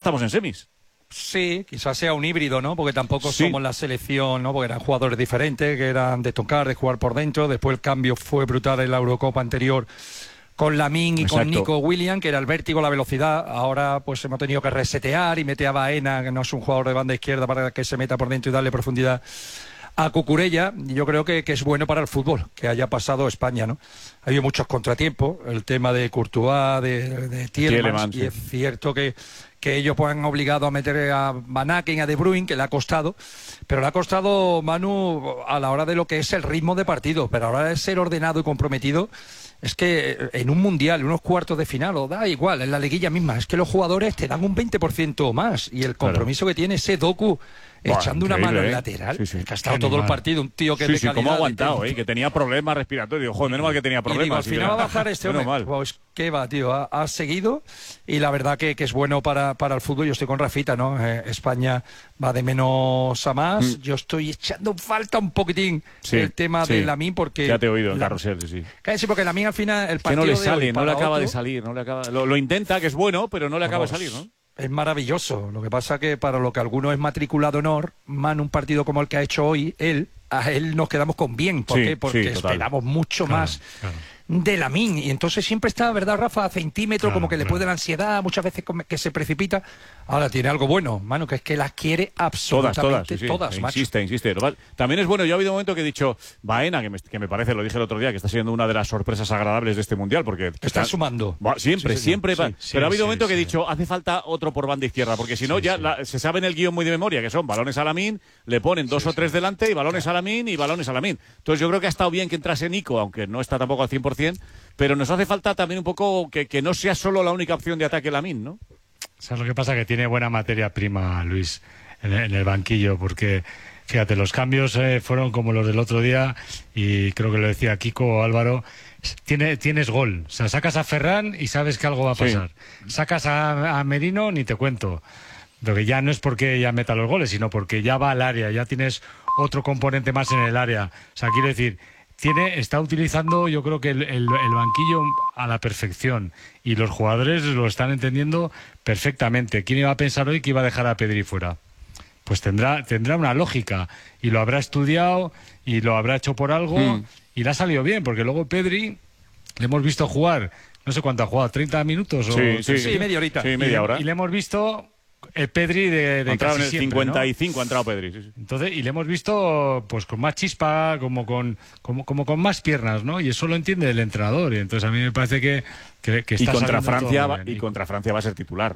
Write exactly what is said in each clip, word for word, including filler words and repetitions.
estamos en semis. Sí, quizás sea un híbrido, ¿no? Porque tampoco Sí. somos la selección, ¿no? Porque eran jugadores diferentes, que eran de tocar, de jugar por dentro. Después el cambio fue brutal en la Eurocopa anterior con Lamine y Exacto. con Nico Williams, que era el vértigo, la velocidad. Ahora pues hemos tenido que resetear y meter a Baena, que no es un jugador de banda izquierda, para que se meta por dentro y darle profundidad a Cucurella. Y yo creo que, que es bueno para el fútbol que haya pasado España, ¿no? Ha habido muchos contratiempos, el tema de Courtois, de, de Tielemans, Tielemans, y sí. es cierto que, que ellos pues, han obligado a meter a Van Aken, a De Bruyne, que le ha costado, pero le ha costado, Manu, a la hora de lo que es el ritmo de partido, pero a la hora de ser ordenado y comprometido. Es que en un mundial, en unos cuartos de final, o da igual, en la liguilla misma, es que los jugadores te dan un veinte por ciento más, y el compromiso claro. que tiene ese Doku Buah, echando una mano ¿eh? en lateral, sí, sí. que ha estado todo el partido, un tío que sí, es de sí, calidad. cómo ha aguantado, eh, que tenía problemas respiratorios. Joder, menos mal que tenía problemas. Y digo, al final va a bajar este hombre. Mal. Pues qué va, tío, ha, ha seguido, y la verdad que, que es bueno para, para el fútbol. Yo estoy con Rafita, ¿no? Eh, España va de menos a más. Mm. Yo estoy echando falta un poquitín sí, el tema sí. de Lamine, porque... Ya te he oído en carrusel, sí. Casi porque Lamine al final, el partido que no le de sale, hoy no le acaba otro, de salir, no le acaba... Lo, lo intenta, que es bueno, pero no le acaba de salir, ¿no? Es maravilloso. Lo que pasa que para lo que alguno es matrícula de honor, man, un partido como el que ha hecho hoy él, a él nos quedamos con bien. ¿Por sí, qué? Porque sí, esperamos mucho claro, más claro. de Lamine. Y entonces siempre está, ¿verdad, Rafa? A centímetros, claro, como que claro. le puede la ansiedad, muchas veces que se precipita. Ahora tiene algo bueno, mano, que es que las quiere absolutamente todas. Todas, sí, sí. todas macho. Insiste, insiste. También es bueno, yo ha habido un momento que he dicho, Baena, que me, que me parece, lo dije el otro día, que está siendo una de las sorpresas agradables de este Mundial, porque... Está, está sumando. Siempre, sí, siempre. Sí, sí, pero ha habido un momento sí, que he sí. dicho, hace falta otro por banda izquierda, porque si no sí, ya sí. La, se sabe en el guión muy de memoria, que son balones a Lamine, le ponen dos sí, o tres sí. delante, y balones a Lamine, y balones a Lamine. Entonces yo creo que ha estado bien que entrase Nico, aunque no está tampoco al cien por cien, pero nos hace falta también un poco que, que no sea solo la única opción de ataque Lamine, ¿no? ¿Sabes lo que pasa? Que tiene buena materia prima, Luis, en el, en el banquillo, porque, fíjate, los cambios eh, fueron como los del otro día, y creo que lo decía Kiko o Álvaro, tiene, tienes gol. O sea, sacas a Ferran y sabes que algo va a pasar. Sí. Sacas a, a Merino, ni te cuento. Pero que ya no es porque ya meta los goles, sino porque ya va al área, ya tienes otro componente más en el área. O sea, quiero decir... Tiene, está utilizando, yo creo que el, el, el banquillo a la perfección, y los jugadores lo están entendiendo perfectamente. ¿Quién iba a pensar hoy que iba a dejar a Pedri fuera? Pues tendrá, tendrá una lógica, y lo habrá estudiado y lo habrá hecho por algo, mm. y le ha salido bien, porque luego Pedri le hemos visto jugar, no sé cuánto ha jugado, treinta minutos o sí, sí, sí, media horita. Sí, media hora. Y, y le hemos visto el Pedri de, de ha entrado casi en el siempre, cincuenta y cinco, ¿no? Ha entrado Pedri. Sí, sí. Entonces, y le hemos visto pues con más chispa, como con como, como con más piernas, ¿no? Y eso lo entiende el entrenador. Y entonces a mí me parece que, que, que está y contra Francia todo va, bien. y contra Francia va a ser titular.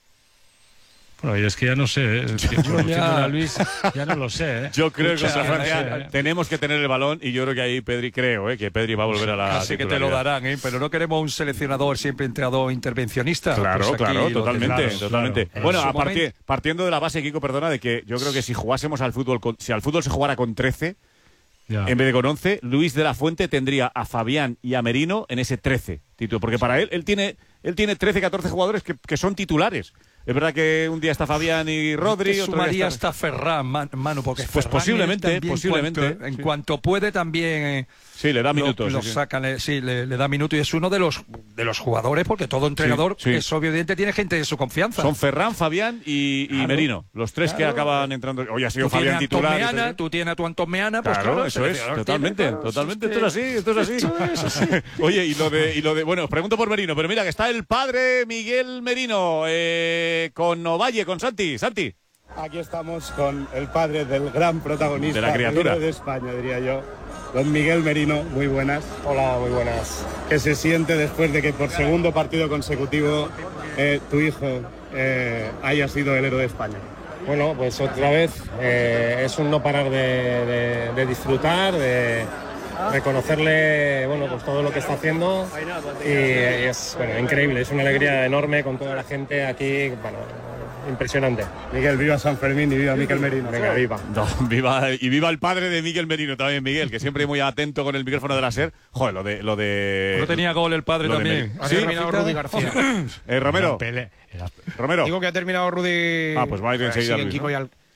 Bueno, y es que ya no sé, ¿eh? Yo, ya, Luis, ya no lo sé, ¿eh? Yo creo que contra ya Francia no sé, ¿eh? tenemos que tener el balón, y yo creo que ahí Pedri, creo, ¿eh? que Pedri va a volver a la Casi que te lo darán, ¿eh? Pero no queremos un seleccionador siempre entrenador intervencionista. Claro, pues claro, totalmente, claro, totalmente. claro. Bueno, a partir, momento... partiendo de la base, Kiko, perdona, de que yo creo que si jugásemos al fútbol, con, si al fútbol se jugara con trece, ya. en vez de con once, Luis de la Fuente tendría a Fabián y a Merino en ese trece título, porque para él, él tiene, él tiene trece, catorce jugadores que, que son titulares. Es verdad que un día está Fabián y Rodri, otro otro día está... hasta Ferran, man, Manu, porque pues Ferran posiblemente, también, posiblemente. En cuanto, en sí. cuanto puede también... Eh, sí, le da minutos. Lo, sí, lo sacan, sí, sí le, le da minutos, y es uno de los de los jugadores, porque todo entrenador, sí, sí. es obvio, evidente, tiene gente de su confianza. Son Ferran, Fabián y, y claro, Merino, los tres claro. que acaban entrando. Hoy ha sido tú Fabián titular. Meana, tú tienes a tu Antón Meana, pues claro, claro, eso es, totalmente, tiene, claro, totalmente, eso esto es así, esto es así. Esto es así. Oye, y lo de, y lo de, bueno, os pregunto por Merino, pero mira que está el padre Miguel Merino, eh, con Ovalle, con Santi, Santi. Aquí estamos con el padre del gran protagonista de la criatura de España, diría yo, don Miguel Merino. Muy buenas. Hola, muy buenas. ¿Qué se siente después de que por segundo partido consecutivo eh, tu hijo eh, haya sido el héroe de España? Bueno, pues otra vez eh, es un no parar de, de, de disfrutar, de reconocerle, bueno, pues todo lo que está haciendo, y es, bueno, increíble, es una alegría enorme con toda la gente aquí, bueno, impresionante. Miguel, viva San Fermín y viva Miguel Merino. Venga, viva. No, viva. Y viva el padre de Miguel Merino también, Miguel, que siempre muy atento con el micrófono de la SER. Joder, lo de... Lo de no tenía gol el padre también. Ha ¿Sí? terminado Rudy García. eh, Romero. Romero. Digo que ha terminado Rudy... Ah, pues va a ir enseguida. Kiko y al... Sí.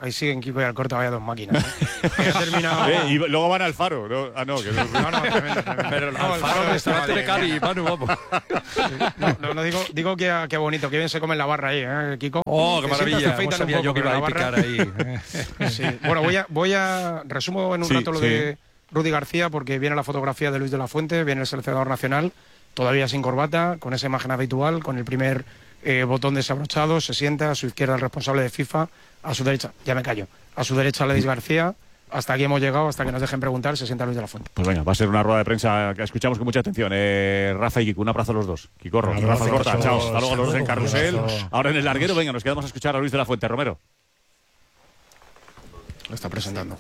ahí siguen Kiko y Alcorta, vaya dos máquinas. ¿eh? terminado... eh, y luego van al Faro. ¿no? Ah, no, que no. No, no, tremendo, tremendo. Pero no, al Faro, restaurante de Cali, Manu, vamos. No, no, no digo, digo que, que bonito, que bien se come en la barra ahí, ¿eh, Kiko? Oh, qué maravilla. No sabía yo que iba a picar ahí. Sí. Bueno, voy a, voy a resumo en un sí, rato lo sí. de Rudy García, porque viene la fotografía de Luis de la Fuente, viene el seleccionador nacional, todavía sin corbata, con esa imagen habitual, con el primer eh, botón desabrochado, se sienta, a su izquierda el responsable de FIFA, a su derecha, ya me callo, a su derecha Luis García. Hasta aquí hemos llegado, hasta que nos dejen preguntar, se sienta Luis de la Fuente. Pues venga, va a ser una rueda de prensa que escuchamos con mucha atención. Eh, Rafa y Kiko, un abrazo a los dos. Kikorro, Un Rafa abrazo, Corta, chao. Hasta luego los dos en un Carrusel. abrazo. Ahora en el larguero, venga, nos quedamos a escuchar a Luis de la Fuente. Romero. Lo está presentando.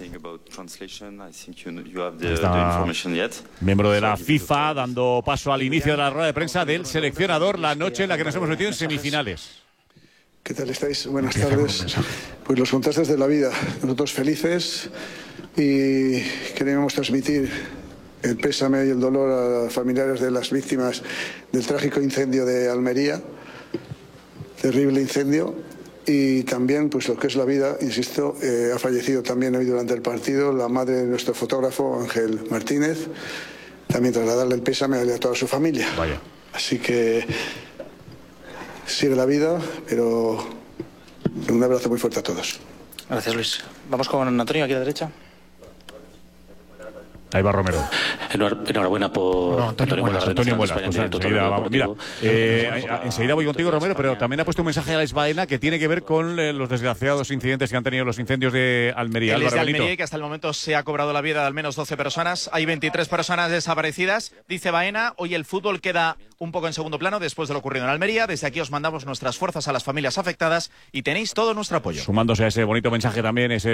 Está miembro de la FIFA, dando paso al inicio de la rueda de prensa del seleccionador, la noche en la que nos hemos metido en semifinales. ¿Qué tal estáis? Buenas tardes. Pues los contrastes de la vida. Nosotros felices y queremos transmitir el pésame y el dolor a los familiares de las víctimas del trágico incendio de Almería. Terrible incendio. Y también, pues lo que es la vida, insisto, eh, ha fallecido también hoy durante el partido la madre de nuestro fotógrafo, Ángel Martínez. También trasladarle el pésame a toda su familia. Vaya. Así que sigue la vida, pero un abrazo muy fuerte a todos. Gracias, Luis. Vamos con Antonio, aquí a la derecha. Ahí va Romero. Enhorabuena por no, Antonio Muelas. Antonio Muelas. Pues enseguida, vamos. Mira, eh, enseguida voy contigo, Romero, pero también ha puesto un mensaje a Alex Baena que tiene que ver con eh, los desgraciados incidentes que han tenido los incendios de Almería. Él es de Álvaro Almería y que hasta el momento se ha cobrado la vida de al menos doce personas. Hay veintitrés personas desaparecidas. Dice Baena, hoy el fútbol queda un poco en segundo plano después de lo ocurrido en Almería. Desde aquí os mandamos nuestras fuerzas a las familias afectadas y tenéis todo nuestro apoyo. Sumándose a ese bonito mensaje también, ese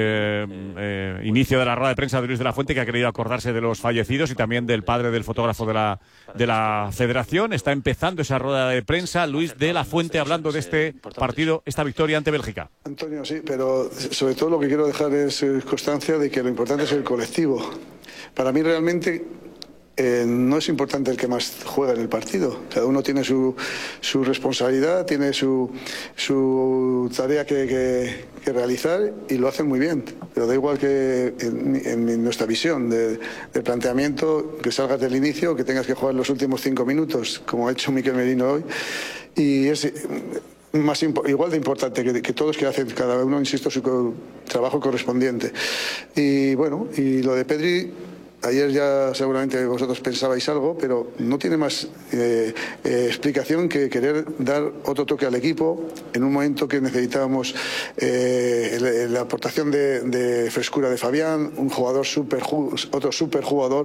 eh, inicio de la rueda de prensa de Luis de la Fuente, que ha querido acordarse de los fallecidos y también del padre del fotógrafo de la, de la Federación. Está empezando esa rueda de prensa. Luis de la Fuente hablando de este partido, esta victoria ante Bélgica. Antonio, sí, pero sobre todo lo que quiero dejar es constancia de que lo importante es el colectivo. Para mí realmente eh, no es importante el que más juega en el partido. Cada uno tiene su, su responsabilidad, tiene su, su tarea que, que, que realizar y lo hacen muy bien. Pero da igual que en, en nuestra visión de, de planteamiento, que salgas del inicio, que tengas que jugar los últimos cinco minutos, como ha hecho Mikel Merino hoy. Y es más igual de importante que, que todos que hacen cada uno, insisto, su co trabajo correspondiente. Y bueno, y lo de Pedri, ayer ya seguramente vosotros pensabais algo, pero no tiene más eh, eh, explicación que querer dar otro toque al equipo en un momento que necesitábamos eh, la aportación de, de frescura de Fabián, un jugador super, otro super jugador,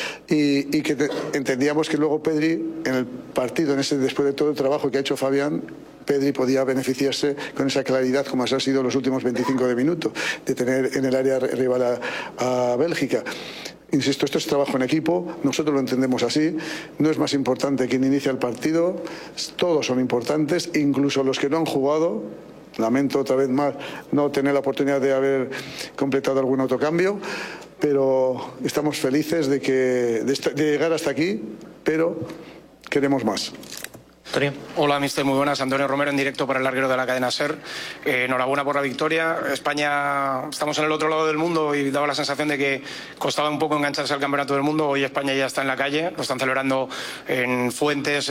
y, y que te, entendíamos que luego Pedri en el partido, en ese, después de todo el trabajo que ha hecho Fabián, Pedri podía beneficiarse con esa claridad como ha sido los últimos veinticinco de minutos, de tener en el área rival a, a Bélgica. Insisto, esto es trabajo en equipo, nosotros lo entendemos así, no es más importante quién inicia el partido, todos son importantes, incluso los que no han jugado. Lamento otra vez más no tener la oportunidad de haber completado algún autocambio, pero estamos felices de, que, de, esta, de llegar hasta aquí, pero queremos más. Hola, mister, muy buenas. Antonio Romero en directo para el larguero de la cadena SER. Eh, enhorabuena por la victoria. España, estamos en el otro lado del mundo y daba la sensación de que costaba un poco engancharse al campeonato del mundo. Hoy España ya está en la calle, lo están celebrando en fuentes,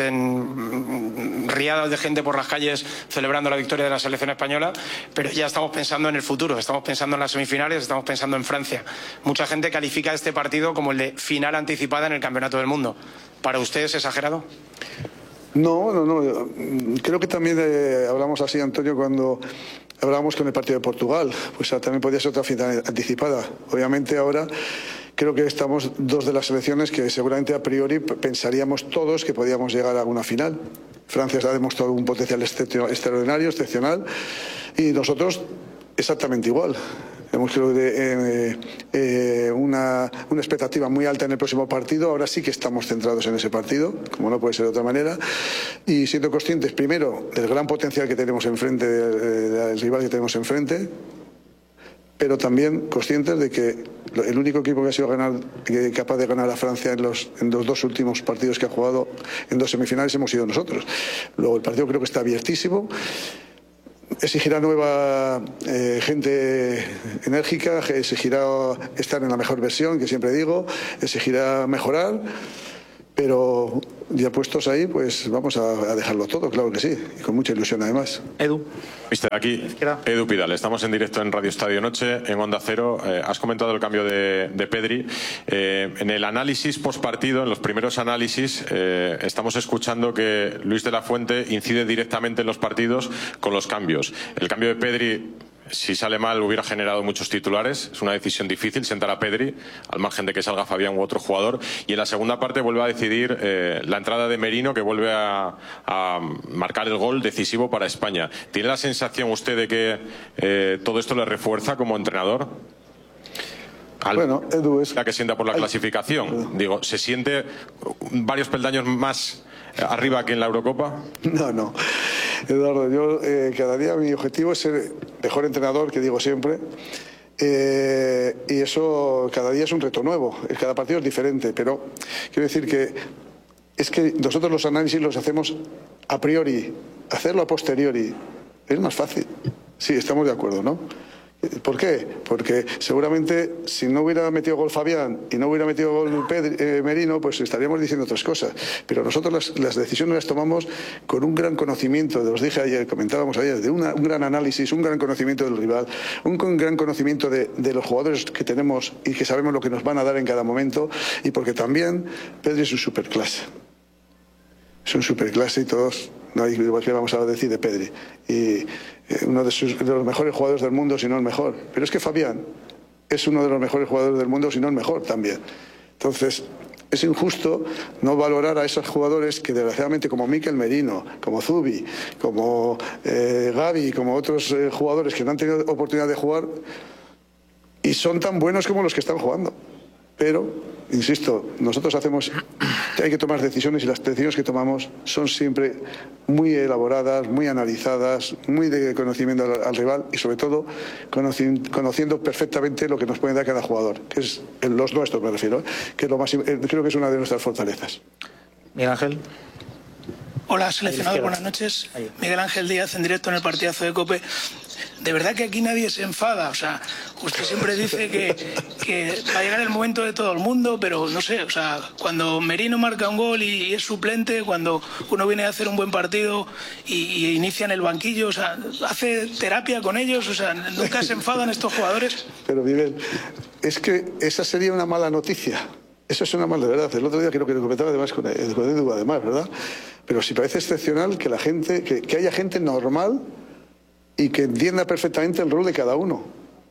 en riadas de gente por las calles celebrando la victoria de la selección española, pero ya estamos pensando en el futuro, estamos pensando en las semifinales, estamos pensando en Francia. Mucha gente califica este partido como el de final anticipada en el campeonato del mundo. ¿Para usted es exagerado? No, no, no. Creo que también eh, hablamos así, Antonio, cuando hablábamos con el partido de Portugal. Pues también podía ser otra final anticipada. Obviamente ahora creo que estamos dos de las selecciones que seguramente a priori pensaríamos todos que podíamos llegar a una final. Francia ha demostrado un potencial extraordinario, excepcional, y nosotros exactamente igual. Tenemos creo, eh, eh, una, una expectativa muy alta en el próximo partido. Ahora sí que estamos centrados en ese partido, como no puede ser de otra manera, y siendo conscientes primero del gran potencial que tenemos enfrente, del, del rival que tenemos enfrente, pero también conscientes de que el único equipo que ha sido ganar, capaz de ganar a Francia en los, en los dos últimos partidos que ha jugado en dos semifinales hemos sido nosotros. Luego el partido creo que está abiertísimo. exigirá nueva eh, gente enérgica, exigirá estar en la mejor versión, que siempre digo, exigirá mejorar, pero ya puestos ahí, pues vamos a, a dejarlo todo, claro que sí, y con mucha ilusión además. Edu. Mister, aquí Edu Pidal, estamos en directo en Radio Estadio Noche, en Onda Cero. Eh, has comentado el cambio de, de Pedri. Eh, en el análisis postpartido, en los primeros análisis, eh, estamos escuchando que Luis de la Fuente incide directamente en los partidos con los cambios. El cambio de Pedri, si sale mal, hubiera generado muchos titulares. Es una decisión difícil sentar a Pedri, al margen de que salga Fabián u otro jugador. Y en la segunda parte vuelve a decidir eh, la entrada de Merino, que vuelve a, a marcar el gol decisivo para España. ¿Tiene la sensación usted de que eh, todo esto le refuerza como entrenador? Al, bueno, Edu es... La que sienta por la clasificación. Digo, ¿se siente varios peldaños más arriba que en la Eurocopa? No, no. Eduardo, yo eh, cada día mi objetivo es ser mejor entrenador, que digo siempre, eh, y eso cada día es un reto nuevo, cada partido es diferente, pero quiero decir que es que nosotros los análisis los hacemos a priori, hacerlo a posteriori es más fácil. Sí, estamos de acuerdo, ¿no? ¿Por qué? Porque seguramente si no hubiera metido gol Fabián y no hubiera metido gol Pedri, eh, Merino, pues estaríamos diciendo otras cosas. Pero nosotros las, las decisiones las tomamos con un gran conocimiento, os dije ayer, comentábamos ayer, de una, un gran análisis, un gran conocimiento del rival, un con, gran conocimiento de, de los jugadores que tenemos y que sabemos lo que nos van a dar en cada momento, y porque también Pedri es un superclase. Es un superclase y todos, no hay igual que vamos a decir de Pedri. Y eh, uno de, sus, de los mejores jugadores del mundo, si no el mejor. Pero es que Fabián es uno de los mejores jugadores del mundo, si no el mejor también. Entonces, es injusto no valorar a esos jugadores que desgraciadamente, como Mikel Merino, como Zubi, como eh, Gavi, como otros eh, jugadores que no han tenido oportunidad de jugar y son tan buenos como los que están jugando. Pero, insisto, nosotros hacemos, hay que tomar decisiones y las decisiones que tomamos son siempre muy elaboradas, muy analizadas, muy de conocimiento al, al rival y sobre todo conoci, conociendo perfectamente lo que nos puede dar cada jugador, que es los nuestros me refiero, que es lo más, creo que es una de nuestras fortalezas. Miguel Ángel. Hola, seleccionador, buenas noches. Miguel Ángel Díaz, en directo en el partidazo de COPE. De verdad que aquí nadie se enfada, o sea, usted siempre dice que, que va a llegar el momento de todo el mundo, pero no sé, o sea, cuando Merino marca un gol y, y es suplente, cuando uno viene a hacer un buen partido y, y inicia en el banquillo, o sea, hace terapia con ellos, o sea, nunca se enfadan estos jugadores. Pero Miguel, es que esa sería una mala noticia. Eso es una mala, de verdad. El otro día creo que lo comentaba además con Edu, además, ¿verdad? Pero sí parece excepcional que la gente, que, que haya gente normal y que entienda perfectamente el rol de cada uno.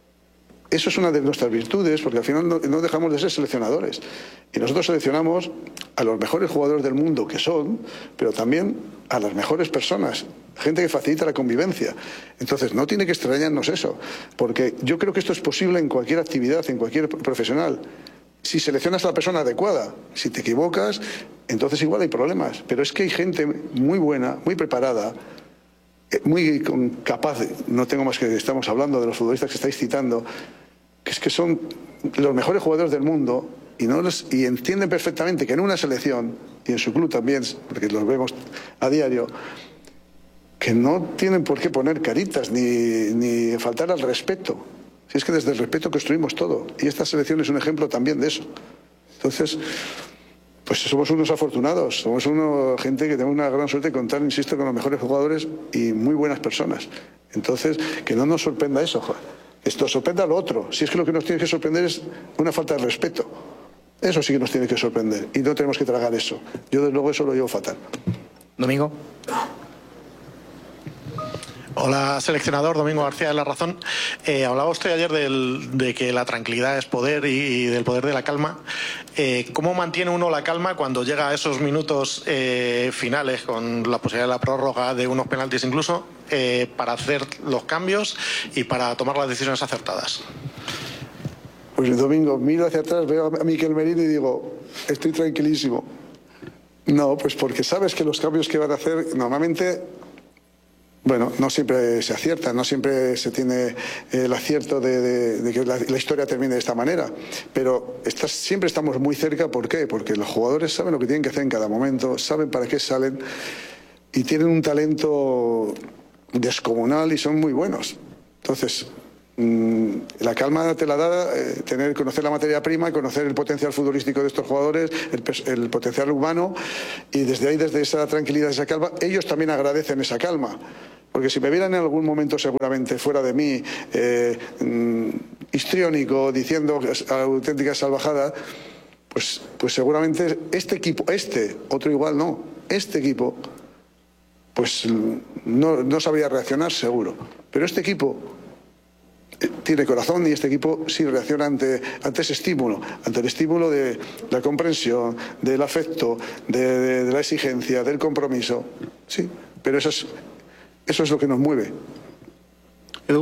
Eso es una de nuestras virtudes, porque al final no, no dejamos de ser seleccionadores. Y nosotros seleccionamos a los mejores jugadores del mundo que son, pero también a las mejores personas, gente que facilita la convivencia. Entonces, no tiene que extrañarnos eso, porque yo creo que esto es posible en cualquier actividad, en cualquier profesional. Si seleccionas a la persona adecuada, si te equivocas, entonces igual hay problemas. Pero es que hay gente muy buena, muy preparada, muy capaz, no tengo más que estamos hablando de los futbolistas que estáis citando, que es que son los mejores jugadores del mundo y, no les, y entienden perfectamente que en una selección, y en su club también, porque los vemos a diario, que no tienen por qué poner caritas ni, ni faltar al respeto. Si es que desde el respeto construimos todo. Y esta selección es un ejemplo también de eso. Entonces, pues somos unos afortunados. Somos una gente que tenemos una gran suerte de contar, insisto, con los mejores jugadores y muy buenas personas. Entonces, que no nos sorprenda eso, joder. Esto sorprenda lo otro. Si es que lo que nos tiene que sorprender es una falta de respeto. Eso sí que nos tiene que sorprender. Y no tenemos que tragar eso. Yo, desde luego, eso lo llevo fatal. Domingo. Hola, seleccionador, Domingo García de La Razón. Eh, hablaba usted ayer del, de que la tranquilidad es poder y, y del poder de la calma. Eh, ¿Cómo mantiene uno la calma cuando llega a esos minutos eh, finales, con la posibilidad de la prórroga, de unos penaltis incluso, eh, para hacer los cambios y para tomar las decisiones acertadas? Pues el domingo miro hacia atrás, veo a Mikel Merino y digo, estoy tranquilísimo. No, pues porque sabes que los cambios que van a hacer normalmente... Bueno, no siempre se acierta, no siempre se tiene el acierto de, de, de que la, la historia termine de esta manera, pero estás, siempre estamos muy cerca. ¿Por qué? Porque los jugadores saben lo que tienen que hacer en cada momento, saben para qué salen y tienen un talento descomunal y son muy buenos. Entonces, mmm, la calma te la da eh, tener, conocer la materia prima, conocer el potencial futbolístico de estos jugadores, el, el potencial humano, y desde ahí, desde esa tranquilidad, esa calma, ellos también agradecen esa calma. Porque si me vieran en algún momento seguramente fuera de mí, eh, mmm, histriónico, diciendo auténticas salvajadas, pues, pues seguramente este equipo, este, otro igual no, este equipo, pues no, no sabría reaccionar seguro. Pero este equipo tiene corazón y este equipo sí reacciona ante, ante ese estímulo, ante el estímulo de la comprensión, del afecto, de, de, de la exigencia, del compromiso. Sí, pero eso es, eso es lo que nos mueve. Edu.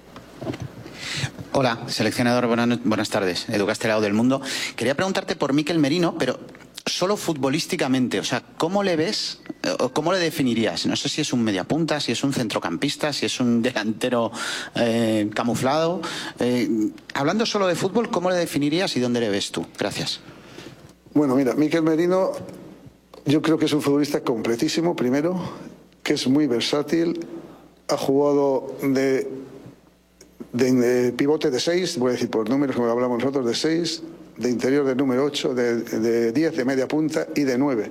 Hola, seleccionador, buenas, buenas tardes. Edu Castelao del Mundo. Quería preguntarte por Mikel Merino, pero solo futbolísticamente, o sea, ¿cómo le ves o cómo le definirías? No sé si es un mediapunta, si es un centrocampista, si es un delantero eh, camuflado. Eh, hablando solo de fútbol, ¿cómo le definirías y dónde le ves tú? Gracias. Bueno, mira, Mikel Merino yo creo que es un futbolista completísimo, primero, que es muy versátil, ha jugado de... De, de pivote de seis, voy a decir por números como hablamos nosotros, de seis, de interior de número ocho, de, de diez, de media punta y de nueve.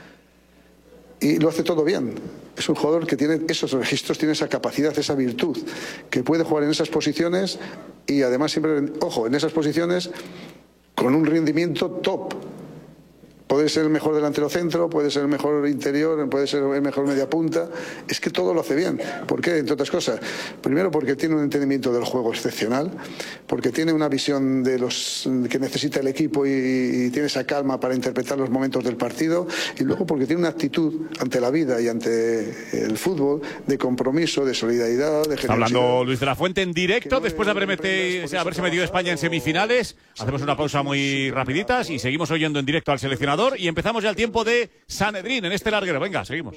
Y lo hace todo bien. Es un jugador que tiene esos registros, tiene esa capacidad, esa virtud, que puede jugar en esas posiciones y además siempre, ojo, en esas posiciones con un rendimiento top. Puede ser el mejor delantero centro, puede ser el mejor interior, puede ser el mejor media punta. Es que todo lo hace bien. ¿Por qué? Entre otras cosas. Primero porque tiene un entendimiento del juego excepcional, porque tiene una visión de los que necesita el equipo y, y tiene esa calma para interpretar los momentos del partido. Y luego porque tiene una actitud ante la vida y ante el fútbol de compromiso, de solidaridad, de generosidad. Hablando Luis de la Fuente en directo, después de haber mete, haberse metido España en semifinales. Hacemos una pausa muy rapiditas y seguimos oyendo en directo al seleccionador. Y empezamos ya el tiempo de Sanedrín en este larguero. Venga, seguimos.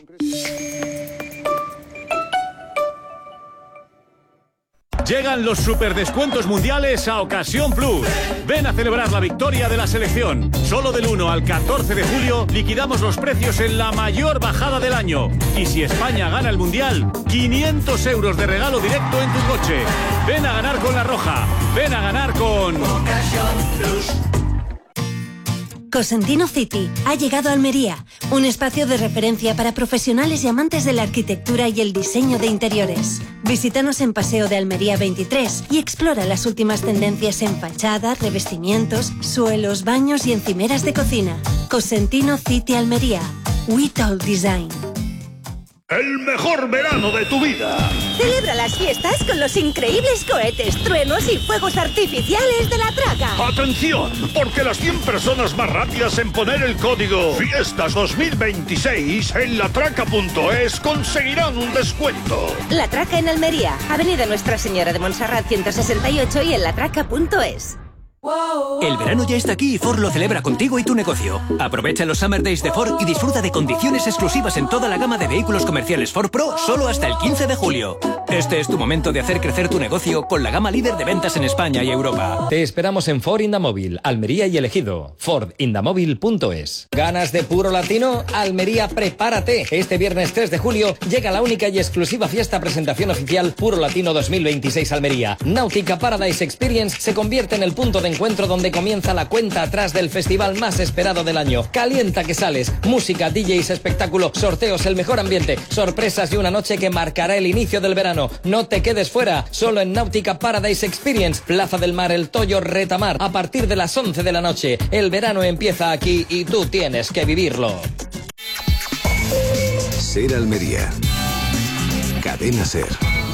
Llegan los superdescuentos mundiales a Ocasión Plus. Ven a celebrar la victoria de la selección. Solo del uno al catorce de julio liquidamos los precios en la mayor bajada del año. Y si España gana el mundial, quinientos euros de regalo directo en tu coche. Ven a ganar con La Roja. Ven a ganar con Ocasión Plus. Cosentino City ha llegado a Almería, un espacio de referencia para profesionales y amantes de la arquitectura y el diseño de interiores. Visítanos en Paseo de Almería veintitrés y explora las últimas tendencias en fachadas, revestimientos, suelos, baños y encimeras de cocina. Cosentino City Almería. We Talk Design. El mejor verano de tu vida. Celebra las fiestas con los increíbles cohetes, truenos y fuegos artificiales de La Traca. ¡Atención! Porque las cien personas más rápidas en poner el código Fiestas dos mil veintiséis en latraca punto es conseguirán un descuento. La Traca en Almería, Avenida Nuestra Señora de Montserrat ciento sesenta y ocho y en latraca punto es. El verano ya está aquí y Ford lo celebra contigo y tu negocio. Aprovecha los Summer Days de Ford y disfruta de condiciones exclusivas en toda la gama de vehículos comerciales Ford Pro solo hasta el quince de julio. Este es tu momento de hacer crecer tu negocio con la gama líder de ventas en España y Europa. Te esperamos en Ford Indamóvil, Almería y Elegido. Ford Indamóvil punto es. ¿Ganas de puro latino? Almería, prepárate. Este viernes tres de julio llega la única y exclusiva fiesta presentación oficial Puro Latino dos mil veintiséis Almería. Náutica Paradise Experience se convierte en el punto de encuentro donde comienza la cuenta atrás del festival más esperado del año. Calienta que sales, música, D Js, espectáculo, sorteos, el mejor ambiente, sorpresas y una noche que marcará el inicio del verano. No te quedes fuera, solo en Náutica Paradise Experience, Plaza del Mar, El Toyo, Retamar, a partir de las once de la noche. El verano empieza aquí y tú tienes que vivirlo. Ser Almería. Cadena Ser.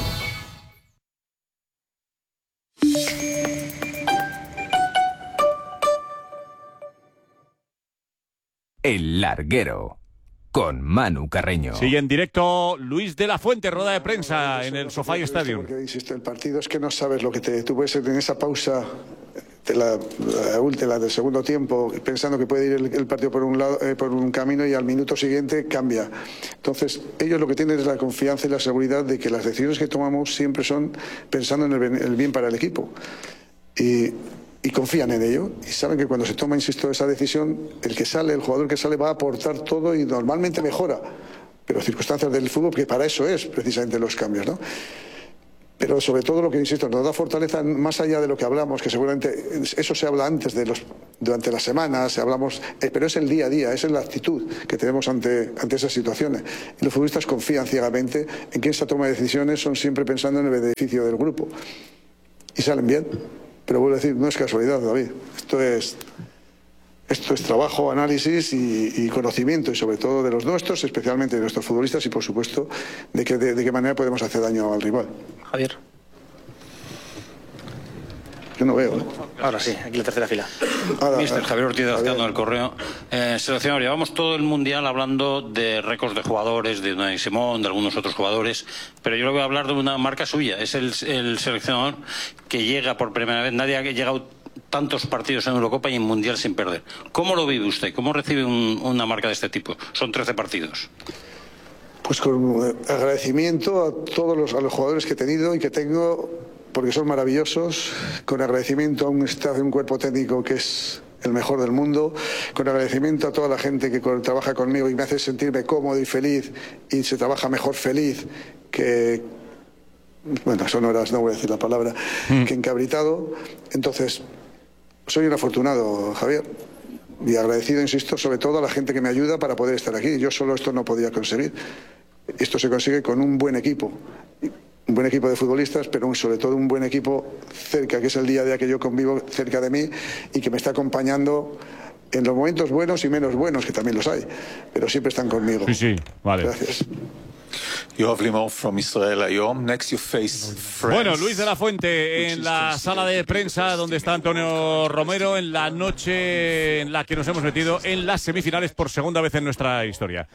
El larguero, con Manu Carreño. Sigue en directo Luis de la Fuente, rueda de prensa en el SoFi Stadium. Porque insisto, el partido es que no sabes lo que te... Tú puedes en esa pausa de la, la última del segundo tiempo pensando que puede ir el, el partido por un lado, eh, por un camino y al minuto siguiente cambia. Entonces, ellos lo que tienen es la confianza y la seguridad de que las decisiones que tomamos siempre son pensando en el, el bien para el equipo. Y... y confían en ello y saben que cuando se toma, insisto, esa decisión, el que sale, el jugador que sale va a aportar todo y normalmente mejora, pero circunstancias del fútbol, que para eso es precisamente los cambios, ¿no? Pero sobre todo lo que insisto, nos da fortaleza más allá de lo que hablamos, que seguramente eso se habla antes de los durante las semanas, hablamos, eh, pero es el día a día, esa es la actitud que tenemos ante, ante esas situaciones. Y los futbolistas confían ciegamente en que esa toma de decisiones son siempre pensando en el beneficio del grupo. Y salen bien. Pero vuelvo a decir, no es casualidad, David. Esto es, esto es trabajo, análisis y, y conocimiento, y sobre todo de los nuestros, especialmente de nuestros futbolistas, y por supuesto de, que, de, de qué manera podemos hacer daño al rival. Javier. Yo no veo. ¿eh? Ahora sí, aquí la tercera fila. Ahora, Mister Javier Ortiz, Azcano del Correo. Eh, seleccionador, llevamos todo el Mundial hablando de récords de jugadores, de Unai Simón, de algunos otros jugadores, pero yo le voy a hablar de una marca suya. Es el, el seleccionador que llega por primera vez. Nadie ha llegado tantos partidos en Eurocopa y en Mundial sin perder. ¿Cómo lo vive usted? ¿Cómo recibe un, una marca de este tipo? Son trece partidos. Pues con agradecimiento a todos los, a los jugadores que he tenido y que tengo, porque son maravillosos, con agradecimiento a un staff, un cuerpo técnico que es el mejor del mundo, con agradecimiento a toda la gente que trabaja conmigo y me hace sentirme cómodo y feliz, y se trabaja mejor feliz que, bueno, son horas, no voy a decir la palabra, mm. que encabritado. Entonces, soy un afortunado, Javier, y agradecido, insisto, sobre todo a la gente que me ayuda para poder estar aquí. Yo solo esto no podía conseguir. Esto se consigue con un buen equipo. Un buen equipo de futbolistas, pero un, sobre todo un buen equipo cerca, que es el día a día que yo convivo cerca de mí y que me está acompañando en los momentos buenos y menos buenos, que también los hay, pero siempre están conmigo. Sí, sí, vale. Gracias. From Israel. Next you face bueno, Luis de la Fuente en la sala de prensa donde está Antonio Romero en la noche en la que nos hemos metido en las semifinales por segunda vez en nuestra historia.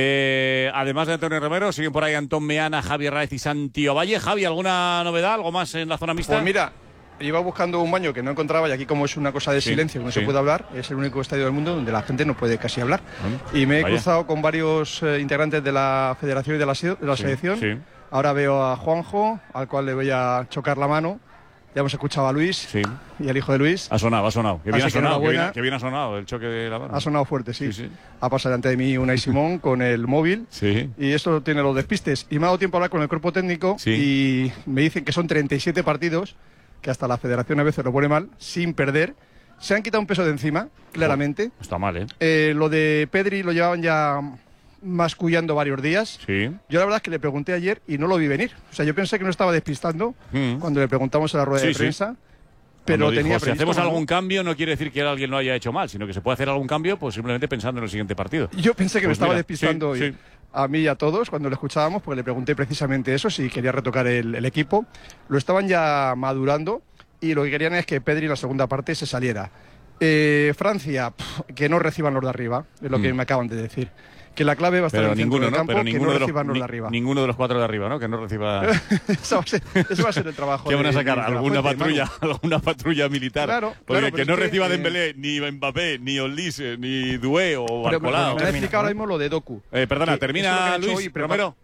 Eh, además de Antonio Romero, siguen por ahí Antón Meana, Javier Raez y Santi Ovalle. Javi, ¿alguna novedad? ¿Algo más en la zona mixta? Pues mira, iba buscando un baño que no encontraba, y aquí, como es una cosa de sí, silencio, que no sí. se puede hablar, es el único estadio del mundo donde la gente no puede casi hablar. Mm, y me he vaya. cruzado con varios eh, integrantes de la federación y de la, de la sí, selección. Sí. Ahora veo a Juanjo, al cual le voy a chocar la mano. Ya hemos escuchado a Luis sí. y al hijo de Luis. Ha sonado, ha sonado. Que bien ha sonado, que bien, que bien ha sonado el choque de la mano. Ha sonado fuerte, sí. sí, sí. Ha pasado delante de mí Unai Simón con el móvil. Sí. Y esto tiene los despistes. Y me ha dado tiempo a hablar con el cuerpo técnico sí. y me dicen que son treinta y siete partidos, que hasta la federación a veces lo pone mal, sin perder. Se han quitado un peso de encima, claramente. Oh, está mal, ¿eh? ¿eh? Lo de Pedri lo llevaban ya mascullando varios días. Sí. Yo la verdad es que le pregunté ayer y no lo vi venir. O sea, yo pensé que no estaba despistando mm. cuando le preguntamos en la rueda sí, de prensa. Sí. Pero dijo, tenía si hacemos algún no. cambio no quiere decir que alguien lo haya hecho mal, sino que se puede hacer algún cambio pues simplemente pensando en el siguiente partido. Yo pensé que pues me estaba mira, despistando sí, y, sí. a mí y a todos cuando le escuchábamos, porque le pregunté precisamente eso, si quería retocar el, el equipo. Lo estaban ya madurando y lo que querían es que Pedri en la segunda parte se saliera. Eh, Francia, pff, que no reciban los de arriba, es lo mm. que me acaban de decir. Que la clave va a estar pero en el ninguno, centro del ¿no? campo, pero ninguno que no de reciban los, los de arriba. Ninguno de los cuatro de arriba, ¿no? Que no reciba... eso, va a ser, eso va a ser el trabajo. ¿Qué van a sacar? De, de ¿Alguna fuente, patrulla alguna patrulla militar? Claro, porque claro, que no es reciba que, Dembélé, eh, ni Mbappé, ni Olise, ni Doué o Barcolao. Me ha explicado ahora mismo lo de Doku. Eh, perdona, termina Luis hoy, Romero.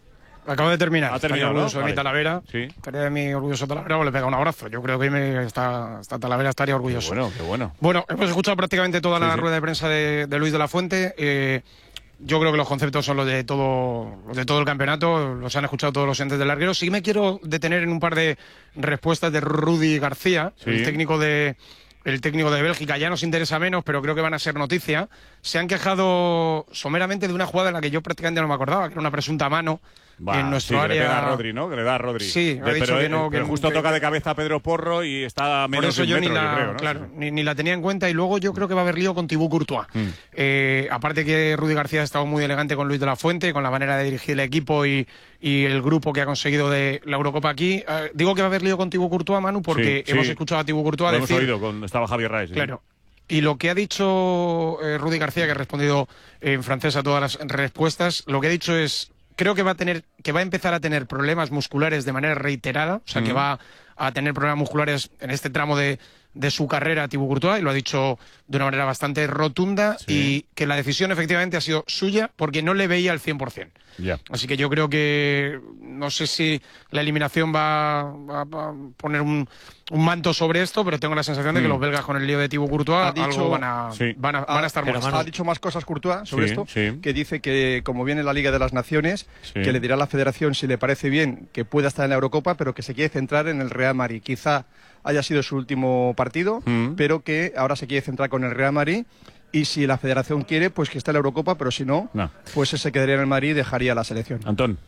Acabo de terminar. Ha terminado, estoy orgulloso ¿no? de mi Talavera. Sí. Estaría de mi orgulloso Talavera, le pega un abrazo. Yo creo que hoy me está, esta Talavera estaría orgulloso. Qué bueno, qué bueno. Bueno, hemos escuchado prácticamente toda la sí, rueda sí. de prensa de, de Luis de la Fuente. Eh, yo creo que los conceptos son los de todo, los de todo el campeonato. Los han escuchado todos los entes del larguero. Sí me quiero detener en un par de respuestas de Rudi García, sí. el técnico de... El técnico de Bélgica. Ya nos interesa menos, pero creo que van a ser noticia. Se han quejado someramente de una jugada en la que yo prácticamente no me acordaba, que era una presunta mano bah, en nuestro sí, área. Que le pega a Rodri, ¿no? Que le da a Rodri. Sí, de, ha dicho pero, que no. Pero que justo que, toca de cabeza a Pedro Porro y está a menos por eso de un yo metro, ni la, yo creo, ¿no? claro, sí. ni, ni la tenía en cuenta. Y luego yo creo que va a haber lío con Thibaut Courtois. Mm. Eh, aparte que Rudi García ha estado muy elegante con Luis de la Fuente, con la manera de dirigir el equipo y, y el grupo que ha conseguido de la Eurocopa aquí. Eh, digo que va a haber lío con Thibaut Courtois, Manu, porque sí, hemos sí. escuchado a Thibaut Courtois Lo decir... hemos oído, con, estaba Javier Raez. Claro. ¿sí? Y lo que ha dicho eh, Rudi García, que ha respondido en francés a todas las respuestas, lo que ha dicho es, creo que va a tener, que va a empezar a tener problemas musculares de manera reiterada, o sea, mm. que va a tener problemas musculares en este tramo de, de su carrera Thibaut Courtois, y lo ha dicho de una manera bastante rotunda, sí. y que la decisión efectivamente ha sido suya porque no le veía al cien por cien. Yeah. Así que yo creo que no sé si la eliminación va, va, va a poner un, un manto sobre esto, pero tengo la sensación de que mm. los belgas con el lío de Thibaut Courtois dicho, algo van a, sí. van a, van a estar pero molestos. Ha dicho más cosas Courtois sobre sí, esto, sí. que dice que como viene la Liga de las Naciones, sí. que le dirá a la Federación si le parece bien que pueda estar en la Eurocopa, pero que se quiere centrar en el Real Madrid. Quizá haya sido su último partido, mm. pero que ahora se quiere centrar con el Real Madrid. Y si la Federación quiere, pues que esté en la Eurocopa, pero si no, no. pues se quedaría en el Madrid y dejaría la selección. Antón.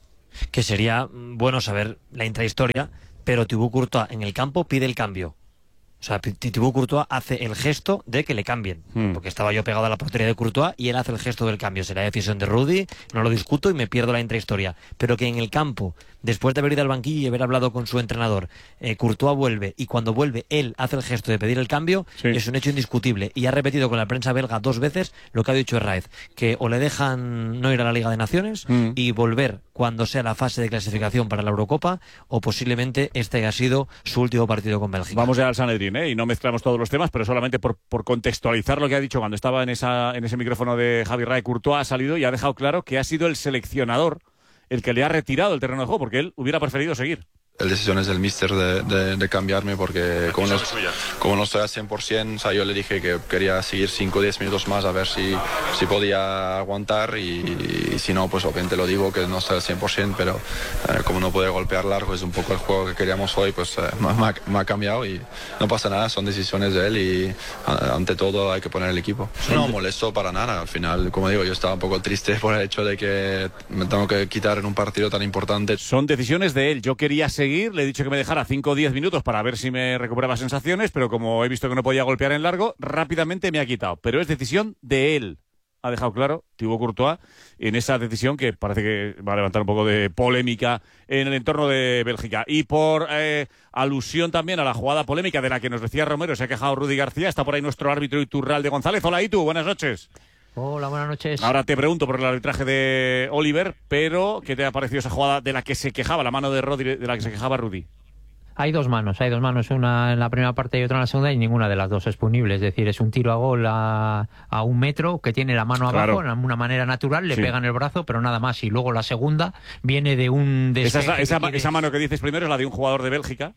Que sería bueno saber la intrahistoria, pero Thibaut Courtois en el campo pide el cambio. O sea, Thibaut Courtois hace el gesto de que le cambien, hmm. porque estaba yo pegado a la portería de Courtois y él hace el gesto del cambio. Será decisión de Rudy, no lo discuto y me pierdo la intrahistoria. Pero que en el campo, después de haber ido al banquillo y haber hablado con su entrenador, eh, Courtois vuelve y cuando vuelve él hace el gesto de pedir el cambio, sí. es un hecho indiscutible. Y ha repetido con la prensa belga dos veces lo que ha dicho Herraiz, que o le dejan no ir a la Liga de Naciones hmm. y volver cuando sea la fase de clasificación para la Eurocopa, o posiblemente este haya sido su último partido con Bélgica. Vamos ya al Sanedrín, ¿eh? Y no mezclamos todos los temas, pero solamente por, por contextualizar lo que ha dicho cuando estaba en, esa, en ese micrófono de Javi Ray. Courtois ha salido y ha dejado claro que ha sido el seleccionador el que le ha retirado el terreno de juego, porque él hubiera preferido seguir. La decisión es del míster de, de, de cambiarme porque como no, como no estoy al cien por cien, o sea, yo le dije que quería seguir cinco o diez minutos más a ver si, si podía aguantar y, y si no, pues obviamente lo digo que no estoy al cien por cien, pero eh, como no puede golpear largo, es un poco el juego que queríamos hoy, pues eh, me, ha, me ha cambiado y no pasa nada, son decisiones de él y ante todo hay que poner el equipo. No molesto para nada, al final, como digo, yo estaba un poco triste por el hecho de que me tengo que quitar en un partido tan importante. Son decisiones de él, yo quería seguir. Le he dicho que me dejara cinco o diez minutos para ver si me recuperaba sensaciones, pero como he visto que no podía golpear en largo, rápidamente me ha quitado. Pero es decisión de él. Ha dejado claro Thibaut Courtois en esa decisión que parece que va a levantar un poco de polémica en el entorno de Bélgica. Y por eh, alusión también a la jugada polémica de la que nos decía Romero, se ha quejado Rudy García, está por ahí nuestro árbitro Iturralde González. Hola, Itu, buenas noches. Hola, buenas noches. Ahora te pregunto por el arbitraje de Oliver, pero ¿qué te ha parecido esa jugada de la que se quejaba, la mano de Rodri, de la que se quejaba Rudy? Hay dos manos, hay dos manos, una en la primera parte y otra en la segunda, y ninguna de las dos es punible. Es decir, es un tiro a gol a, a un metro que tiene la mano claro. abajo, de una manera natural, le sí. pegan el brazo, pero nada más. Y luego la segunda viene de un despeje. Esa, esa, quiere... esa mano que dices primero es la de un jugador de Bélgica,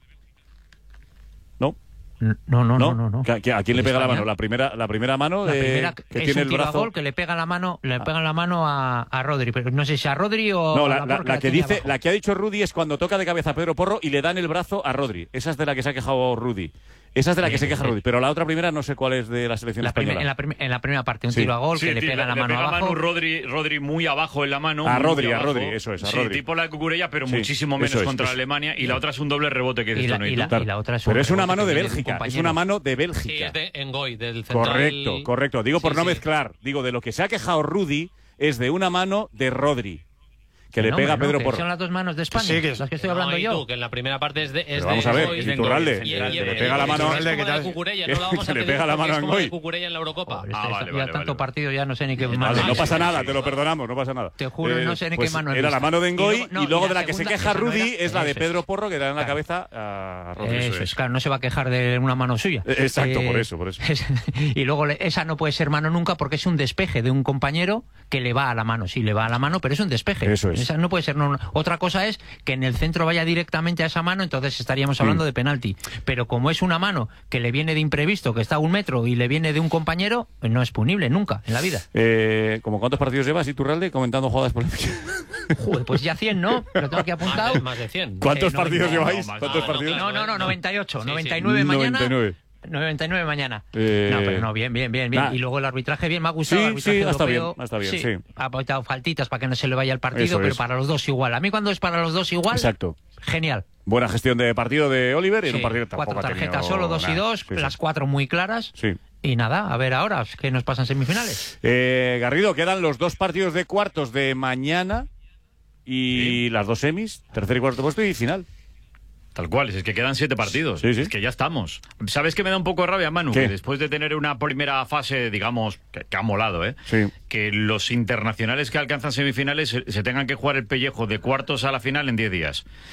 ¿no? No, no, no, no. no, no. ¿A, a quién le pega la mano? La primera, la primera mano la de, primera que es tiene un el tiro brazo. a gol que le pega la mano, le pegan la mano a, a Rodri, pero no sé si a Rodri o no, a la, la, la, la, la que dice, abajo. La que ha dicho Rudy es cuando toca de cabeza a Pedro Porro y le dan el brazo a Rodri. Esa es de la que se ha quejado Rudy. Esa es de la que sí, se queja sí. Rudy, pero la otra primera no sé cuál es de la selección la española. En la, prim en la primera parte, un sí. tiro a gol sí, que le pega la le mano pega abajo. Manu Rodri, Rodri muy abajo en la mano. A Rodri, a abajo. Rodri, eso es, a sí, Rodri. tipo la de Cucurella, pero sí, muchísimo menos es, contra es, Alemania. Y la otra es un doble rebote que y dice la, esto, y, la, y la otra es un Pero es una mano de de Bélgica, es una mano de Bélgica. Sí, es de Engoy, del central. Correcto, correcto. Digo por sí, no sí. mezclar. Digo, de lo que se ha quejado Rudy es de una mano de Rodri. Que no, le pega a Pedro no, Porro. Son las dos manos de España, sí, que es, las que estoy hablando no, yo. Tú, que en la primera parte es de. Es vamos de, a ver, es de Iturralde. Y, y, que y, le pega la mano. Es como la de Cucurella, no la vamos a le pedir pega la mano a es como Engoy. la de Cucurella en la Eurocopa. Oh, ah, vale, vale, ya tanto vale. partido ya no sé ni qué Vale, mano. no pasa nada, te lo perdonamos, no pasa nada. Te juro, eh, no sé ni pues qué mano. Era la mano de Engoy y luego, no, y luego y de la, la que se queja Rudy no era, es la de Pedro es. Porro que le da en la claro. cabeza a Rodri. Eso es, claro, no se va a quejar de una mano suya. Exacto, eh, por eso, por eso. Es, y luego esa no puede ser mano nunca porque es un despeje de un compañero que le va a la mano. Sí, le va a la mano, pero es un despeje. Eso es. Esa no puede ser. No, otra cosa es que en el centro vaya directamente a esa mano, entonces estaríamos hablando mm. de penalti. Pero como es una mano que le viene de imprevisto, que está a un metro y le viene de un compañero, no es punible nunca en la vida. Eh, ¿Cómo cuántos partidos llevas, Iturralde, comentando jugadas polémicas? Joder, pues ya cien, ¿no? Lo tengo aquí apuntado. Más de, más de cien. ¿Cuántos eh, partidos no, lleváis? No, ¿Cuántos no, partidos? No, no, no, noventa y ocho. Sí, noventa y nueve sí. mañana. noventa y nueve. noventa y nueve mañana. Eh... No, pero no, bien, bien, bien, bien. Nah. Y luego el arbitraje bien, me ha gustado. Sí, el arbitraje sí, europeo, está bien, está bien, sí. sí. Ha aportado faltitas para que no se le vaya el partido, Eso pero es. para los dos igual. A mí cuando es para los dos igual, exacto. Genial. Buena gestión de partido de Oliver y sí, en un partido tampoco cuatro tarjetas ha tenido solo, dos nada. y dos, sí, las sí. cuatro muy claras. Sí. Y nada, a ver ahora qué nos pasa en semifinales. Eh, Garrido, quedan los dos partidos de cuartos de mañana y sí. las dos semis, tercer y cuarto puesto y final. Tal cual, es que quedan siete partidos. Sí, sí. Es que ya estamos. ¿Sabes qué me da un poco de rabia, Manu? ¿Qué? Que después de tener una primera fase, digamos, que, que ha molado, ¿eh? Sí. Que los internacionales que alcanzan semifinales se, se tengan que jugar el pellejo de cuartos a la final en diez días.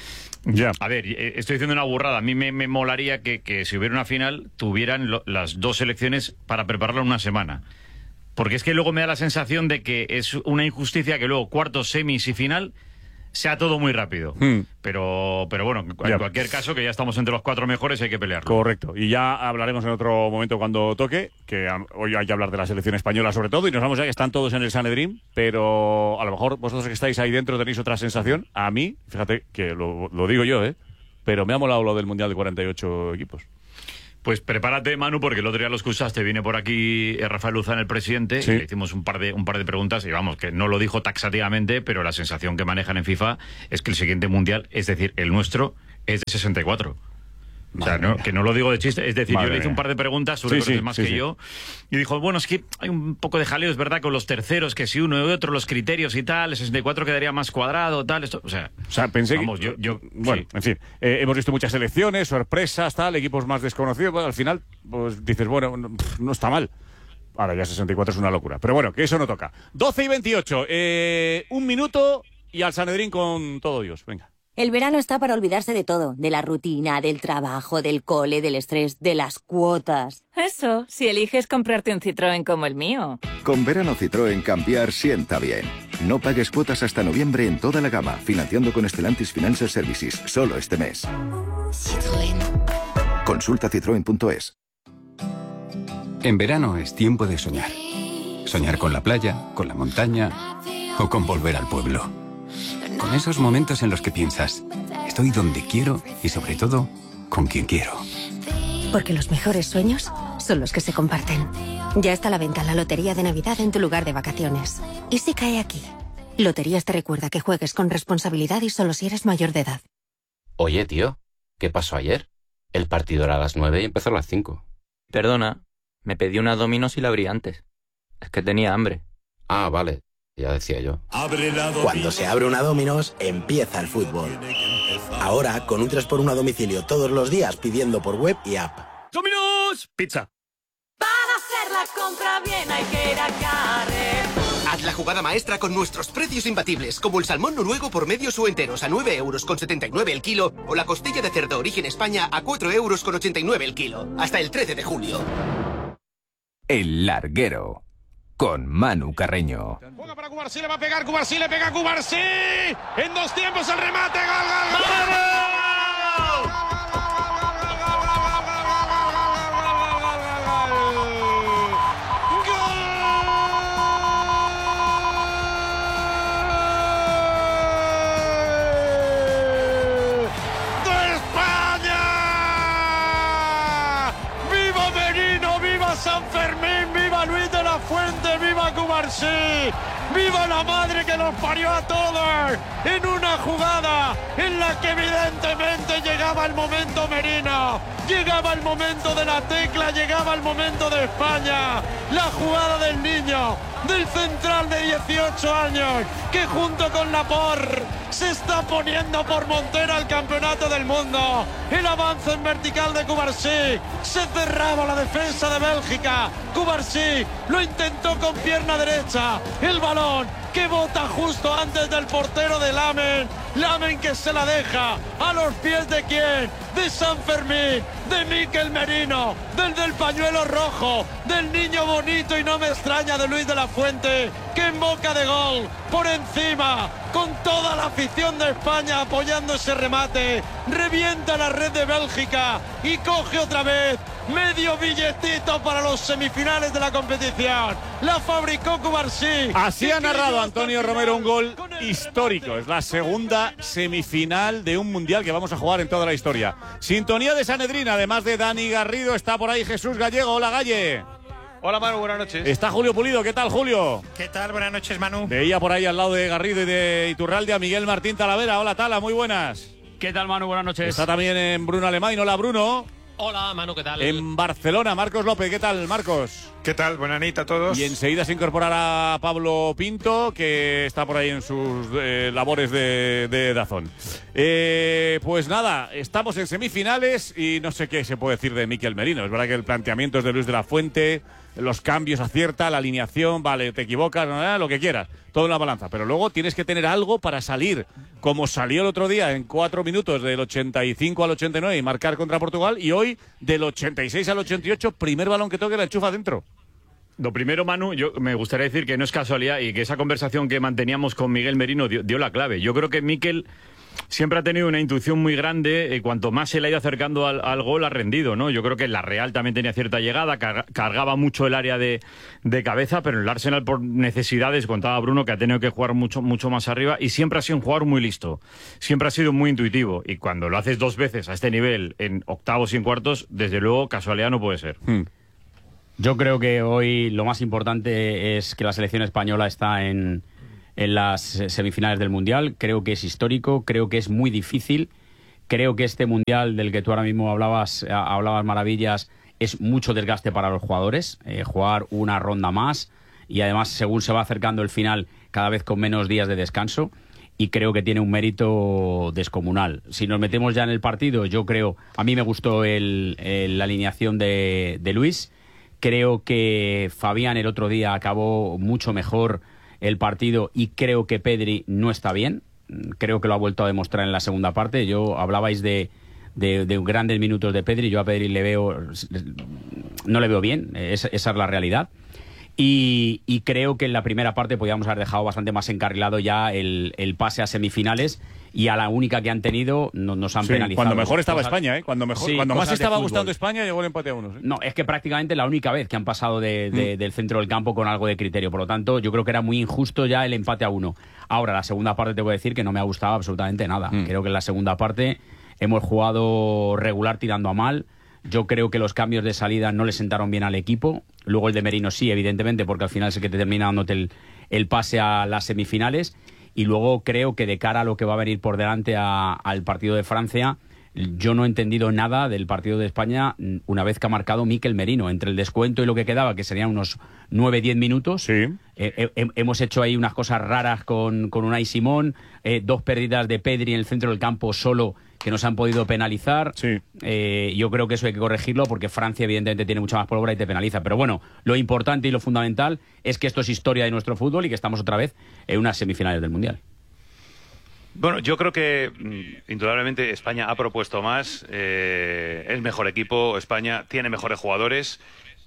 Ya. A ver, estoy diciendo una burrada. A mí me, me molaría que, que si hubiera una final tuvieran lo, las dos selecciones para prepararla en una semana. Porque es que luego me da la sensación de que es una injusticia que luego cuartos, semis y final sea todo muy rápido. Hmm. Pero, pero bueno, en ya. cualquier caso, que ya estamos entre los cuatro mejores, hay que pelearlo. Correcto. Y ya hablaremos en otro momento cuando toque, que hoy hay que hablar de la selección española sobre todo, y nos vamos a que están todos en el Sanedrín, pero a lo mejor vosotros que estáis ahí dentro tenéis otra sensación. A mí, fíjate que lo, lo digo yo, ¿eh? Pero me ha molado lo del Mundial de cuarenta y ocho equipos. Pues prepárate, Manu, porque el otro día lo escuchaste. Viene por aquí Rafael Luzán, el presidente, sí. Y le hicimos un par de un par de preguntas y vamos, que no lo dijo taxativamente, pero la sensación que manejan en FIFA es que el siguiente Mundial, es decir, el nuestro, es de sesenta y cuatro. O sea, no, que no lo digo de chiste, es decir, Madre yo le hice un par de preguntas, sobre sí, sí, más sí, que sí. yo, y dijo, bueno, es que hay un poco de jaleo, es verdad, con los terceros, que si uno y otro, los criterios y tal, el sesenta y cuatro quedaría más cuadrado, tal, esto, o sea, o sea pensé vamos, que, yo, yo, bueno, sí. en fin, eh, hemos visto muchas selecciones, sorpresas, tal, equipos más desconocidos, bueno, al final, pues dices, bueno, no, no está mal. Ahora ya sesenta y cuatro es una locura, pero bueno, que eso no toca. doce y veintiocho, eh, un minuto y al Sanedrín con todo Dios, venga. El verano está para olvidarse de todo, de la rutina, del trabajo, del cole, del estrés, de las cuotas. Eso, si eliges comprarte un Citroën como el mío. Con verano Citroën cambiar sienta bien. No pagues cuotas hasta noviembre en toda la gama, financiando con Stellantis Financial Services, solo este mes. Citroën. Consulta citroen punto es. En verano es tiempo de soñar. Soñar con la playa, con la montaña o con volver al pueblo. Con esos momentos en los que piensas, estoy donde quiero y sobre todo, con quien quiero. Porque los mejores sueños son los que se comparten. Ya está a la venta la Lotería de Navidad en tu lugar de vacaciones. ¿Y si cae aquí? Loterías te recuerda que juegues con responsabilidad y solo si eres mayor de edad. Oye, tío, ¿qué pasó ayer? El partido era a las nueve y empezó a las cinco. Perdona, me pedí una Domino's y la abrí antes. Es que tenía hambre. Ah, vale. Ya decía yo. Cuando se abre una Domino's, empieza el fútbol. Ahora, con un tres por uno a domicilio todos los días pidiendo por web y app. ¡Domino's! Pizza. Para hacer la compra bien hay que ir a Carrefour. Haz la jugada maestra con nuestros precios imbatibles, como el salmón noruego por medios o enteros a nueve euros con setenta y nueve el kilo, o la costilla de cerdo origen España a cuatro euros con ochenta y nueve el kilo. Hasta el trece de julio. El Larguero. Con Manu Carreño. Juega para Cubarsí, le va a pegar Cubarsí, le pega Cubarsí. En dos tiempos el remate. ¡Gol, gol, gol! ¡De España! ¡Viva Merino! ¡Viva San Fermín! ¡Viva Luis de la Fuente! ¡Viva Cubarsí! ¡Viva la madre que nos parió a todos! En una jugada en la que evidentemente llegaba el momento Merino, llegaba el momento de la tecla, llegaba el momento de España. La jugada del niño, del central de dieciocho años, que junto con Laporte se está poniendo por montera el campeonato del mundo. El avance en vertical de Cubarsí, se cerraba la defensa de Bélgica. Cubarsí lo intentó con pierna derecha, el balón que bota justo antes del portero de Lamen. Lamen que se la deja a los pies de quién, de San Fermín, de Mikel Merino, del del pañuelo rojo, del niño bonito y no me extraña de Luis de la Fuente, que en boca de gol, por encima, con toda la afición de España apoyando ese remate, revienta la red de Bélgica y coge otra vez medio billetito para los semifinales de la competición. La fabricó Cubarsí. Así ha narrado Antonio Romero un gol histórico. Es la segunda semifinal de un mundial que vamos a jugar en toda la historia. Sintonía de Sanedrín, además de Dani Garrido, está por ahí Jesús Gallego. Hola, Galle. Hola, Manu, buenas noches. Está Julio Pulido. ¿Qué tal, Julio? ¿Qué tal? Buenas noches, Manu. Veía por ahí al lado de Garrido y de Iturralde a Miguel Martín Talavera. Hola, Tala, muy buenas. ¿Qué tal, Manu? Buenas noches. Está también en Bruno Alemán. Hola, Bruno. Hola, Manu, ¿qué tal? En Barcelona, Marcos López. ¿Qué tal, Marcos? ¿Qué tal? Buenas noches a todos. Y enseguida se incorporará Pablo Pinto, que está por ahí en sus eh, labores de, de Dazón. Eh, pues nada, estamos en semifinales y no sé qué se puede decir de Mikel Merino. Es verdad que el planteamiento es de Luis de la Fuente, los cambios acierta, la alineación, vale, te equivocas, lo que quieras, todo en la balanza. Pero luego tienes que tener algo para salir, como salió el otro día en cuatro minutos del ochenta y cinco al ochenta y nueve y marcar contra Portugal, y hoy del ochenta y seis al ochenta y ocho, primer balón que toque la enchufa dentro. Lo primero, Manu, yo me gustaría decir que no es casualidad y que esa conversación que manteníamos con Miguel Merino dio, dio la clave. Yo creo que Mikel siempre ha tenido una intuición muy grande, y cuanto más se le ha ido acercando al, al gol ha rendido, ¿no? Yo creo que la Real también tenía cierta llegada, carga, cargaba mucho el área de, de cabeza, pero el Arsenal por necesidades, contaba Bruno, que ha tenido que jugar mucho, mucho más arriba, y siempre ha sido un jugador muy listo, siempre ha sido muy intuitivo, y cuando lo haces dos veces a este nivel, en octavos y en cuartos, desde luego casualidad no puede ser. Hmm. Yo creo que hoy lo más importante es que la selección española está en, en las semifinales del Mundial. Creo que es histórico, creo que es muy difícil. Creo que este Mundial del que tú ahora mismo hablabas, hablabas maravillas, es mucho desgaste para los jugadores. Eh, jugar una ronda más y además, según se va acercando el final, cada vez con menos días de descanso. Y creo que tiene un mérito descomunal. Si nos metemos ya en el partido, yo creo, a mí me gustó el, el, la alineación de, de Luis. Creo que Fabián el otro día acabó mucho mejor el partido y creo que Pedri no está bien. Creo que lo ha vuelto a demostrar en la segunda parte. Yo hablabais de, de, de grandes minutos de Pedri. Yo a Pedri le veo, no le veo bien. Esa, esa es la realidad. Y, y creo que en la primera parte podíamos haber dejado bastante más encarrilado ya el, el pase a semifinales, y a la única que han tenido no, nos han sí, penalizado. Cuando mejor estaba cosas, España, ¿eh? Cuando, mejor, sí, cuando más estaba fútbol. gustando España, llegó el empate a uno. ¿sí? No, es que prácticamente la única vez que han pasado de, de, mm. del centro del campo con algo de criterio. Por lo tanto, yo creo que era muy injusto ya el empate a uno. Ahora, la segunda parte te voy a decir que no me ha gustado absolutamente nada. Mm. Creo que en la segunda parte hemos jugado regular tirando a mal. Yo creo que los cambios de salida no le sentaron bien al equipo. Luego el de Merino sí, evidentemente, porque al final es el que te termina dándote el, el pase a las semifinales. Y luego creo que de cara a lo que va a venir por delante a, al partido de Francia, yo no he entendido nada del partido de España una vez que ha marcado Mikel Merino. Entre el descuento y lo que quedaba, que serían unos nueve diez minutos, sí. eh, eh, hemos hecho ahí unas cosas raras con, con Unai Simón, eh, dos pérdidas de Pedri en el centro del campo solo, que nos han podido penalizar. Sí. Eh, yo creo que eso hay que corregirlo, porque Francia evidentemente tiene mucha más pólvora y te penaliza. Pero bueno, lo importante y lo fundamental es que esto es historia de nuestro fútbol y que estamos otra vez en unas semifinales del Mundial. Bueno, yo creo que indudablemente España ha propuesto más, eh, es mejor equipo, España tiene mejores jugadores.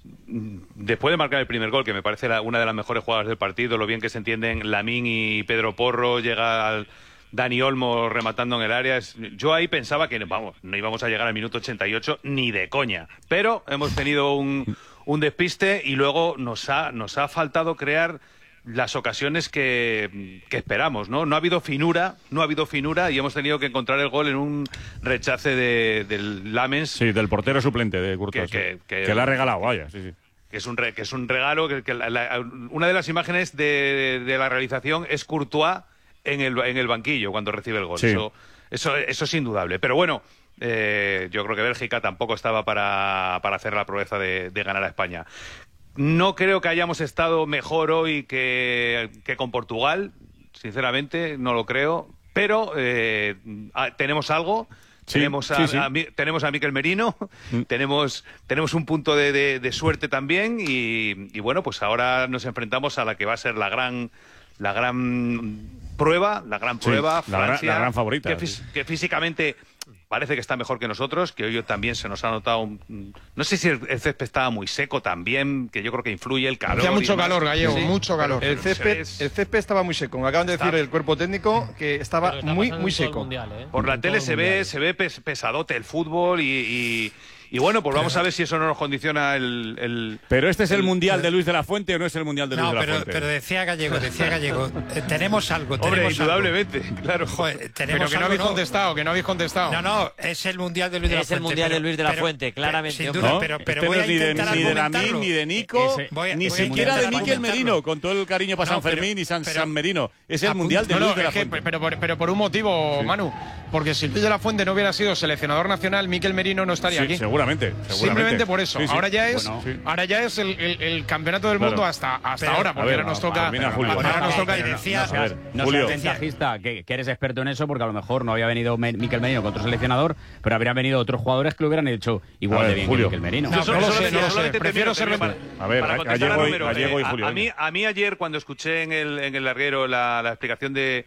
Después de marcar el primer gol, que me parece la, una de las mejores jugadas del partido, lo bien que se entienden Lamín y Pedro Porro, llega al Dani Olmo rematando en el área. Yo ahí pensaba que vamos, no íbamos a llegar al minuto ochenta y ocho ni de coña, pero hemos tenido un, un despiste y luego nos ha, nos ha faltado crear las ocasiones que, que esperamos, ¿no? No ha habido finura, no ha habido finura y hemos tenido que encontrar el gol en un rechace de, del Lamens. Sí, del portero suplente de Courtois. Que, que, que, que le ha regalado, vaya, sí, sí. Que es un, re, que es un regalo, que, que la, la, una de las imágenes de, de la realización es Courtois en el, en el banquillo cuando recibe el gol. Sí. Eso, eso, eso es indudable. Pero bueno, eh, yo creo que Bélgica tampoco estaba para, para hacer la proeza de, de ganar a España. No creo que hayamos estado mejor hoy que, que con Portugal, sinceramente, no lo creo. Pero eh, tenemos algo. Sí, tenemos, a, sí, sí. A, a, tenemos a Mikel Merino, mm. tenemos, tenemos un punto de, de, de suerte también y, y bueno, pues ahora nos enfrentamos a la que va a ser la gran, la gran prueba, la gran prueba, sí, Francia, la, gran, la gran favorita. Que, sí. que físicamente parece que está mejor que nosotros, que hoy también se nos ha notado... Un, no sé si el, el césped estaba muy seco también, que yo creo que influye el calor. Hacía mucho calor, Gallego, sí. mucho calor. El césped, el césped estaba muy seco. Me acaban de decir el cuerpo técnico que estaba muy, muy seco. Mundial, ¿eh? Por la tele se ve, se ve pes, pesadote el fútbol y... y Y bueno, pues vamos a ver si eso no nos condiciona el... el pero este es el, el Mundial de Luis de la Fuente o no es el Mundial de Luis no, de la pero, Fuente. pero decía Gallego, decía Gallego, eh, tenemos algo, tenemos Hombre, indudablemente, algo. claro. Joder, tenemos pero que algo, no habéis no. contestado, que no habéis contestado. No, no, es el Mundial de Luis de la es Fuente. Es el Mundial pero, de Luis de la pero, Fuente, claramente. Sin duda, ¿no? pero, pero este voy no a es ni de, intentar ni de Lamín, ni de Nico, Ese, voy a, ni voy a siquiera de Mikel argumentarlo. Merino, con todo el cariño para No, San Fermín pero, y San, pero, San Merino. Es el Mundial de no, Luis no, de la es que, Fuente. pero, por, pero por un motivo, sí. Manu, porque si Luis de la Fuente no hubiera sido seleccionador nacional, Mikel Merino no estaría sí, aquí. Seguro. Seguramente, seguramente. Simplemente por eso. Sí, sí. Ahora ya es, Bueno, sí. ahora ya es el, el, el campeonato del Claro. mundo hasta, hasta Pero, ahora, a porque ver, ahora nos a- toca. a- mira, Julio. ahora nos toca. No, y- no seas, no Julio. seas ventajista, que, que eres experto en eso, porque a lo mejor no había venido Me- Mikel Merino con otro seleccionador, pero habrían venido otros jugadores que lo hubieran hecho igual A ver, de bien Julio. que Mikel Merino. No, no lo sé, no lo sé. Solamente Prefiero termino, ser termino para- A ver, para a- contestar Gallego a y- Romero, Gallego y eh, a- Julio, a, mí, a mí ayer, cuando escuché en el, en el larguero la, la explicación de,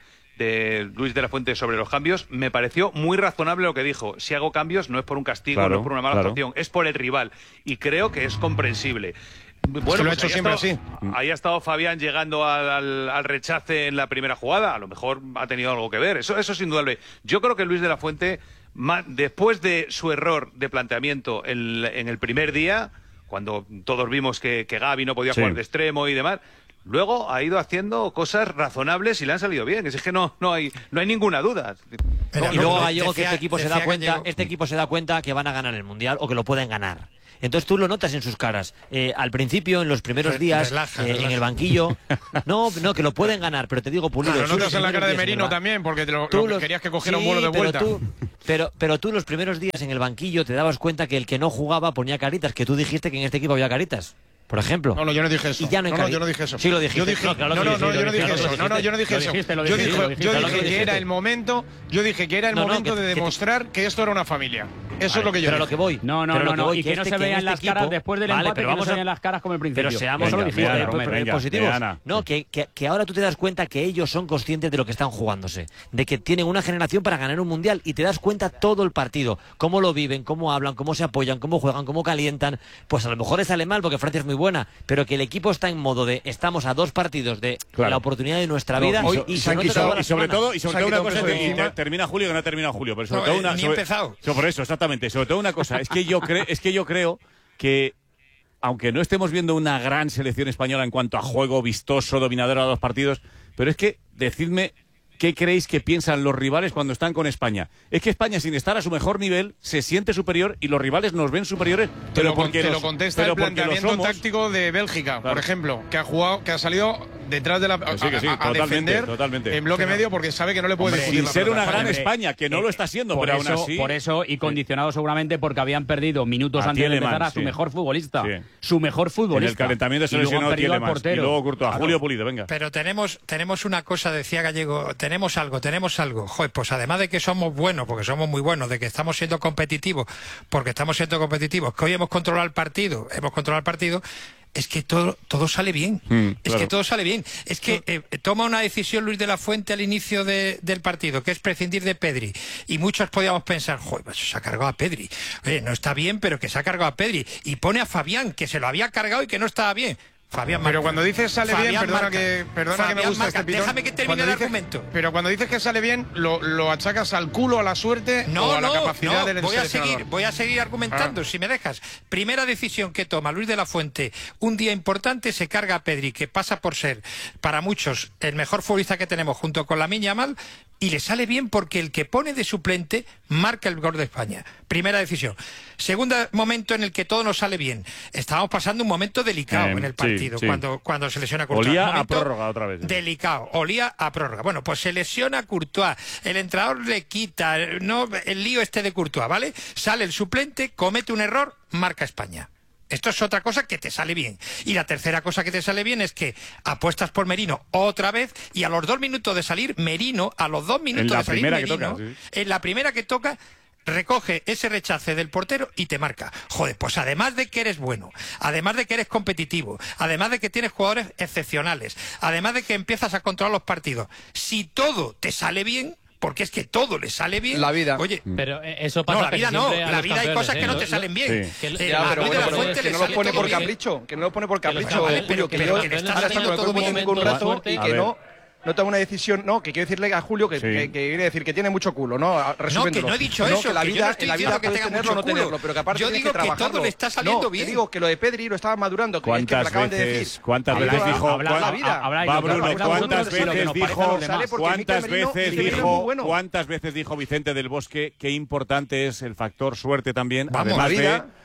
de Luis de la Fuente sobre los cambios, me pareció muy razonable lo que dijo. Si hago cambios no es por un castigo, Claro, no es por una mala claro. actuación, es por el rival. Y creo que es comprensible. Bueno, que lo ha pues hecho ahí siempre estado, así. Ahí ha estado Fabián llegando al, al- al rechace en la primera jugada. A lo mejor ha tenido algo que ver. Eso, eso es indudable. Yo creo que Luis de la Fuente, ma- después de su error de planteamiento en, en el primer día, cuando todos vimos que, que Gavi no podía Sí. jugar de extremo y demás, luego ha ido haciendo cosas razonables y le han salido bien. Es que no, no, hay, no hay ninguna duda. Y luego Gallego que decía- este equipo se decía da cuenta, Gallego- este equipo se da cuenta que van a ganar el mundial o que lo pueden ganar. Entonces tú lo notas en sus caras. Eh, al principio, en los primeros Re- días, relaja, eh, en relaja. el banquillo. No, no, que lo pueden ganar, pero te digo, Pulido. Claro, tú notas los en la cara de primeros días en el Merino ba- también, porque te lo, Tú lo que los- querías que cogiera Sí, un vuelo de pero vuelta. tú- Pero, pero tú los primeros días en el banquillo te dabas cuenta que el que no jugaba ponía caritas, que tú dijiste que en este equipo había caritas. Por ejemplo. No, no, yo no dije eso. Y ya no hay no, no, cari- yo no dije eso. Sí lo dijiste. Yo dije, No, claro no, que no, sí, no, lo yo no dije dijiste, eso. lo No, no, yo no dije Lo eso. dijiste, lo Yo dijiste, dije, lo dijiste, yo claro dije que lo que era dijiste. el momento, yo dije que era el No, no, momento que- de que te- demostrar que esto era una familia. Eso es lo que yo Pero dije. lo que voy. No, no, pero no, lo que no, voy, y que no este- se en vean este las caras equipo- después del Vale, empate, pero que no vamos se a- vean las caras como el principio. Pero seamos Eso lo eh, dijiste, eh, Romero. eh, venga, positivos. Diana. No, que, que, que ahora tú te das cuenta que ellos son conscientes de lo que están jugándose, de que tienen una generación para ganar un mundial y te das cuenta todo el partido, cómo lo viven, cómo hablan, cómo se apoyan, cómo juegan, cómo calientan. Pues a lo mejor les sale mal porque Francia es muy buena, pero que el equipo está en modo de estamos a dos partidos de Claro. la oportunidad de nuestra No, vida y so- y, y se so- nota y so- todas y las sobre semanas. todo, y sobre Se ha todo una quitado cosa, un peso de y encima. te- termina Julio, que no ha terminado Julio, pero sobre No, todo eh, una. ni he sobre- empezado. so- por eso, exactamente. Sobre todo una cosa, es que yo creo, es que yo creo que aunque no estemos viendo una gran selección española en cuanto a juego vistoso, dominadora de los partidos, pero es que decidme qué creéis que piensan los rivales cuando están con España. Es que España, sin estar a su mejor nivel, se siente superior y los rivales nos ven superiores, Te pero lo, con- porque te lo los- contesta pero el porque lo planteamiento somos. táctico de Bélgica, Claro. por ejemplo, que ha jugado, que ha salido detrás de la Que sí, que sí, a, a totalmente, defender totalmente. en bloque Pero- medio porque sabe que no le puede Hombre, discutir sin la ser pelota. una gran Hombre, España, que no lo está siendo, por pero eso, aún así. Por eso, y condicionado seguramente porque habían perdido minutos A antes de Tielemans, empezar a su sí. mejor futbolista. Sí. Su mejor futbolista. En el calentamiento se Y luego han lesionó perdido al Tielemans. Y portero. luego Courtois. Claro. Julio Pulido, venga. Pero tenemos, tenemos una cosa, decía Gallego, tenemos algo, tenemos algo. Joder, pues además de que somos buenos, porque somos muy buenos, de que estamos siendo competitivos, porque estamos siendo competitivos, que hoy hemos controlado el partido, hemos controlado el partido, es que todo, todo sale bien. Mm, Es claro. que todo sale bien. Es que eh, toma una decisión Luis de la Fuente al inicio de- del partido, que es prescindir de Pedri. Y muchos podíamos pensar, joder, pues se ha cargado a Pedri. Oye, no está bien, pero que se ha cargado a Pedri. Y pone a Fabián, que se lo había cargado y que no estaba bien. Fabián Pero marca. cuando dices sale bien, Fabián perdona marca. que perdona que me Fabián gusta marca. este pitón. Déjame que termine Cuando el dices- argumento. Pero cuando dices que sale bien, lo, lo achacas al culo, a la suerte o No, a la no, capacidad no, del voy a seleccionador. seguir, voy a seguir argumentando, Ah. si me dejas. Primera decisión que toma Luis de la Fuente, un día importante, se carga a Pedri, que pasa por ser, para muchos, el mejor futbolista que tenemos junto con Lamine Yamal, y le sale bien porque el que pone de suplente marca el gol de España. Primera decisión. Segundo momento en el que todo nos sale bien. Estábamos pasando un momento delicado Eh, en el sí, partido, sí. cuando, cuando se lesiona Courtois. Olía a Momento prórroga otra vez. Delicado, olía a prórroga. Bueno, pues se lesiona Courtois, el entrenador le quita, no, el lío este de Courtois, ¿vale? Sale el suplente, comete un error, marca España. Esto es otra cosa que te sale bien. Y la tercera cosa que te sale bien es que apuestas por Merino otra vez y a los dos minutos de salir, Merino, a los dos minutos la de salir primera que Merino, toca, sí. en la primera que toca, recoge ese rechace del portero y te marca. Joder, pues además de que eres bueno, además de que eres competitivo, además de que tienes jugadores excepcionales, además de que empiezas a controlar los partidos, si todo te sale bien, porque es que todo le sale bien. La vida. Oye, Pero eh, eso pasa no, la casi vida no, siempre a la los vida hay campeones, cosas ¿eh? que no Lo- te lo- salen bien. Sí. Que- Eh, Ya, a pero Luis de bueno, la pero Fuente que le no lo sale pone todo por bien. capricho, que no lo pone por que los capricho, campeones- Julio, que que los yo campeones ahora están mismo con el teniendo cuerpo todo técnico un momento rato suerte. y A que ver. no no toma una decisión, no, que quiero decirle a Julio que, Sí. que, que quiere decir que tiene mucho culo, ¿no? Resumiéndolo. no he dicho No, eso, que la que yo vida, no estoy en la diciendo vida que puedes tenga tenerlo o no mucho culo. tenerlo, pero que aparte Yo tienes digo que que todo trabajarlo. le está saliendo no, bien. Te digo que lo de Pedri lo estaba madurando, que es que me lo ¿Cuántas acaban de veces, decir. cuántas Habla- veces dijo, habla cuán- la vida. habla- va, habla- Bruno, habla- cuántas vosotros de lo que veces nos parece a dijo, los demás. Sale porque cuántas Mikel Merino veces es muy dijo, bueno. cuántas veces dijo Vicente del Bosque qué importante es el factor suerte también, Vamos, además la vida. de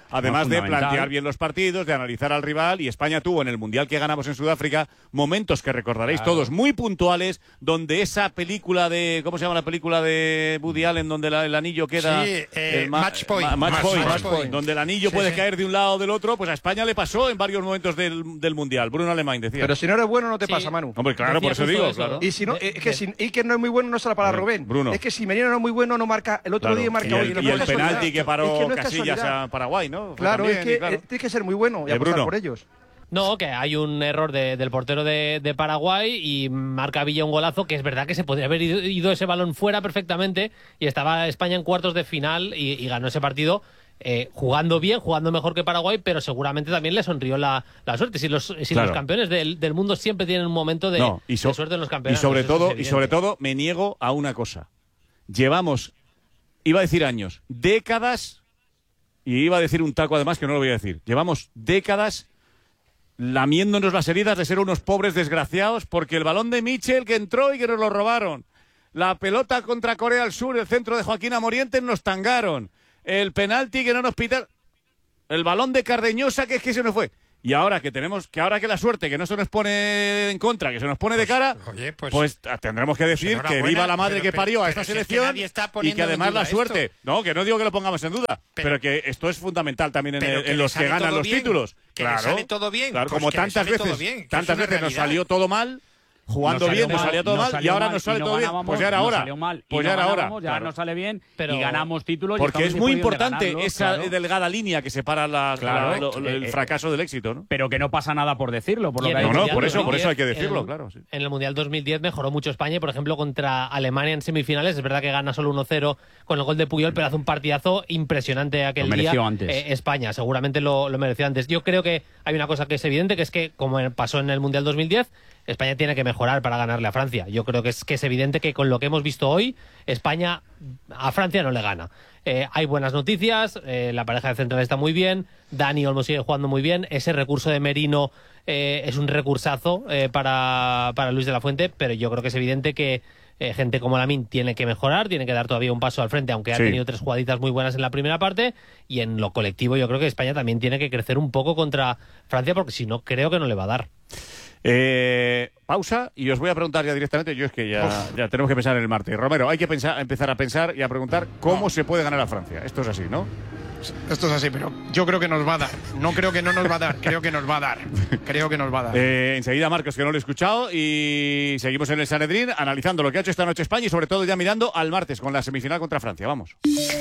además No, de fundamental. plantear bien los partidos, de analizar al rival, y España tuvo en el Mundial que ganamos en Sudáfrica momentos que recordaréis Claro. todos muy puntuales, donde esa película de, ¿cómo se llama la película de Woody Allen, donde la- el anillo queda... Sí, eh, el ma- Match Point. ma- match Match- point, Match Point. donde el anillo Sí, puede sí. caer de un lado o del otro, pues a España le pasó en varios momentos del, del Mundial. Bruno Alemán decía. Pero si no eres bueno, no te Sí. pasa, Manu. Hombre, claro, por eso digo, claro. Y si no, De- es que de- si Iker no es muy bueno, no será para Hombre, Rubén. Bruno. Es que si Merino no es muy bueno, no marca el otro Claro. día y marca y hoy. el, no y es el casualidad. penalti que paró Es que no es Casillas casualidad. a Paraguay, ¿no? Fue Claro, también, es que y claro. eh, tienes que ser muy bueno y Eh, apostar Bruno. por ellos. No, que hay un error de- del portero de, de Paraguay y marca Villa un golazo, que es verdad que se podría haber ido, ido ese balón fuera perfectamente y estaba España en cuartos de final y, y ganó ese partido eh, jugando bien, jugando mejor que Paraguay, pero seguramente también le sonrió la, la suerte. Si los, si Claro. los campeones del, del mundo siempre tienen un momento de, No, y, so- de suerte en los y campeonatos. sobre eso es todo, y evidente. sobre todo me niego a una cosa. Llevamos, iba a decir años, décadas, y iba a decir un taco además que no lo voy a decir. Llevamos décadas lamiéndonos las heridas de ser unos pobres desgraciados porque el balón de Mitchell que entró y que nos lo robaron. La pelota contra Corea del Sur, el centro de Joaquín Amorientes nos tangaron. El penalti que no nos pitaron. El balón de Cardeñosa que es que se nos fue. Y ahora que tenemos, que ahora que la suerte que no se nos pone en contra, que se nos pone de cara, Oye, pues, pues tendremos que decir que enhorabuena, viva la madre pero- que pero- parió a pero esta si es que selección nadie está y poniendo que en además duda la suerte, esto. no, que no digo que lo pongamos en duda, pero, Pero- que esto es fundamental también en, Pero el- que en le los que sale ganan todo los bien, títulos. que le Claro, sale todo bien, claro, pues como que le tantas sale todo veces, bien, que tantas es una veces nos realidad. salió todo mal. Jugando Nos salió bien, nos mal, salía todo nos mal salió y ahora mal nos y sale no todo bien. ganábamos, Pues ya era nos hora. salió mal y Pues no ya era hora. ganábamos, ya Claro. nos sale bien Pero- y ganamos títulos. y Porque estamos es en muy posición de importante ganarlos, esa claro. delgada línea que separa la, Claro, la- lo- lo- el eh, eh, fracaso del éxito, ¿no? Pero que no pasa nada por decirlo, por lo Y que en hay el No, no, Mundial por eso, por eso hay que dos mil diez, decirlo, en- claro. Sí. En el Mundial dos mil diez mejoró mucho España y, por ejemplo, contra Alemania en semifinales. Es verdad que gana solo uno cero con el gol de Puyol, pero hace un partidazo impresionante aquel Lo día. mereció antes. Eh, España seguramente lo, lo mereció antes. Yo creo que hay una cosa que es evidente, que es que, como pasó en el Mundial dos mil diez, España tiene que mejorar para ganarle a Francia. Yo creo que es, que es evidente que con lo que hemos visto hoy, España a Francia no le gana. Eh, hay buenas noticias, eh, la pareja de central está muy bien, Dani Olmo sigue jugando muy bien, ese recurso de Merino eh, es un recursazo eh, para, para Luis de la Fuente, pero yo creo que es evidente que eh, gente como Lamine tiene que mejorar, tiene que dar todavía un paso al frente, aunque ha Sí. tenido tres jugaditas muy buenas en la primera parte, y en lo colectivo yo creo que España también tiene que crecer un poco contra Francia, porque si no, creo que no le va a dar. Eh, pausa y os voy a preguntar ya directamente. Yo es que ya, ya tenemos que pensar en el martes. Romero, hay que pensar, empezar a pensar y a preguntar cómo se puede ganar a Francia. Esto es así, ¿no? Esto es así, pero yo creo que nos va a dar. No creo que no nos va a dar, creo que nos va a dar. Creo que nos va a dar. Eh, enseguida Marcos, que no lo he escuchado, y seguimos en el Sanedrín analizando lo que ha hecho esta noche España y sobre todo ya mirando al martes con la semifinal contra Francia. Vamos.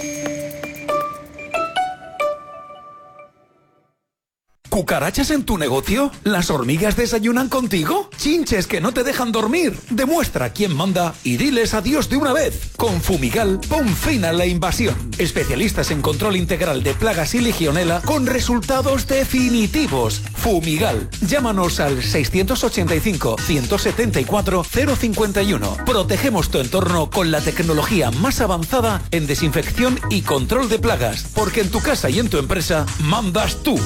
¿Cucarachas en tu negocio? ¿Las hormigas desayunan contigo? ¿Chinches que no te dejan dormir? Demuestra quién manda y diles adiós de una vez. Con Fumigal, pon fin a la invasión. Especialistas en control integral de plagas y legionela con resultados definitivos. Fumigal. Llámanos al seiscientos ochenta y cinco, ciento setenta y cuatro, cero cincuenta y uno. Protegemos tu entorno con la tecnología más avanzada en desinfección y control de plagas. Porque en tu casa y en tu empresa mandas tú.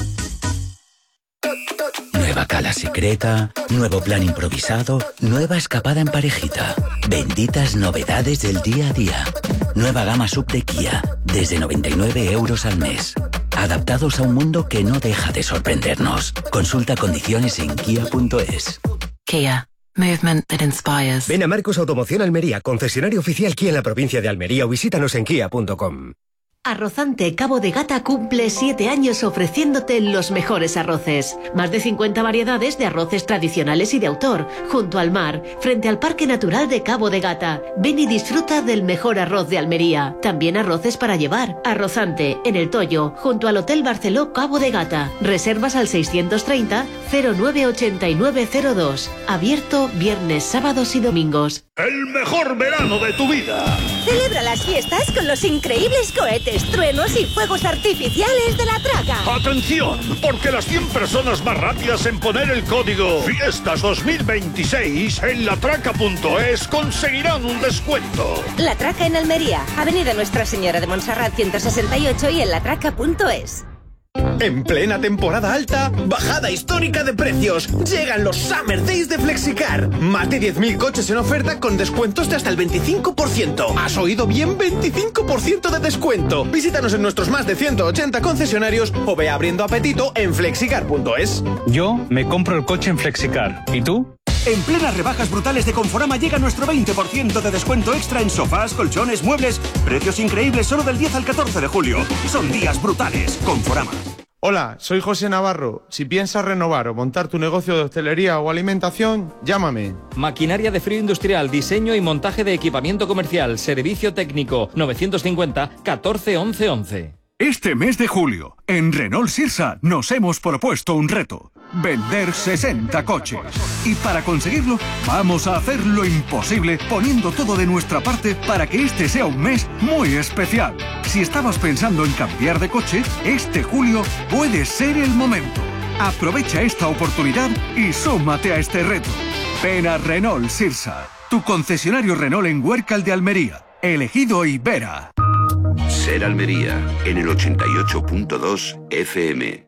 Nueva cala secreta, nuevo plan improvisado, nueva escapada en parejita. Benditas novedades del día a día. Nueva gama sub de Kia, desde noventa y nueve euros al mes. Adaptados a un mundo que no deja de sorprendernos. Consulta condiciones en kia punto es. Kia. Movement that inspires. Ven a Marcos Automoción Almería, concesionario oficial Kia en la provincia de Almería, o visítanos en kia punto com. Arrozante Cabo de Gata cumple siete años ofreciéndote los mejores arroces. Más de cincuenta variedades de arroces tradicionales y de autor, junto al mar, frente al Parque Natural de Cabo de Gata. Ven y disfruta del mejor arroz de Almería. También arroces para llevar. Arrozante, en El Toyo, junto al Hotel Barceló Cabo de Gata. Reservas al seiscientos treinta, cero nueve ochenta y nueve cero dos. Abierto viernes, sábados y domingos. El mejor verano de tu vida. Celebra las fiestas con los increíbles cohetes, truenos y fuegos artificiales de La Traca. Atención, porque las cien personas más rápidas en poner el código Fiestas dos mil veintiséis en latraca punto es conseguirán un descuento. La Traca en Almería, Avenida Nuestra Señora de Montserrat ciento sesenta y ocho y en latraca punto es. En plena temporada alta, bajada histórica de precios. Llegan los Summer Days de Flexicar. Más de diez mil coches en oferta con descuentos de hasta el veinticinco por ciento. ¿Has oído bien? veinticinco por ciento de descuento. Visítanos en nuestros más de ciento ochenta concesionarios o ve abriendo apetito en flexicar punto es. Yo me compro el coche en Flexicar. ¿Y tú? En plenas rebajas brutales de Conforama llega nuestro veinte por ciento de descuento extra en sofás, colchones, muebles. Precios increíbles solo del diez al catorce de julio. Son días brutales. Conforama. Hola, soy José Navarro. Si piensas renovar o montar tu negocio de hostelería o alimentación, llámame. Maquinaria de frío industrial, diseño y montaje de equipamiento comercial, servicio técnico, novecientos cincuenta catorce once once. Este mes de julio, en Renault Sirsa nos hemos propuesto un reto: vender sesenta coches. Y para conseguirlo, vamos a hacer lo imposible poniendo todo de nuestra parte para que este sea un mes muy especial. Si estabas pensando en cambiar de coche, este julio puede ser el momento. Aprovecha esta oportunidad y súmate a este reto. Ven a Renault Sirsa, tu concesionario Renault en Huércal de Almería, elegido Ibera. Ser Almería, en el ochenta y ocho punto dos F M.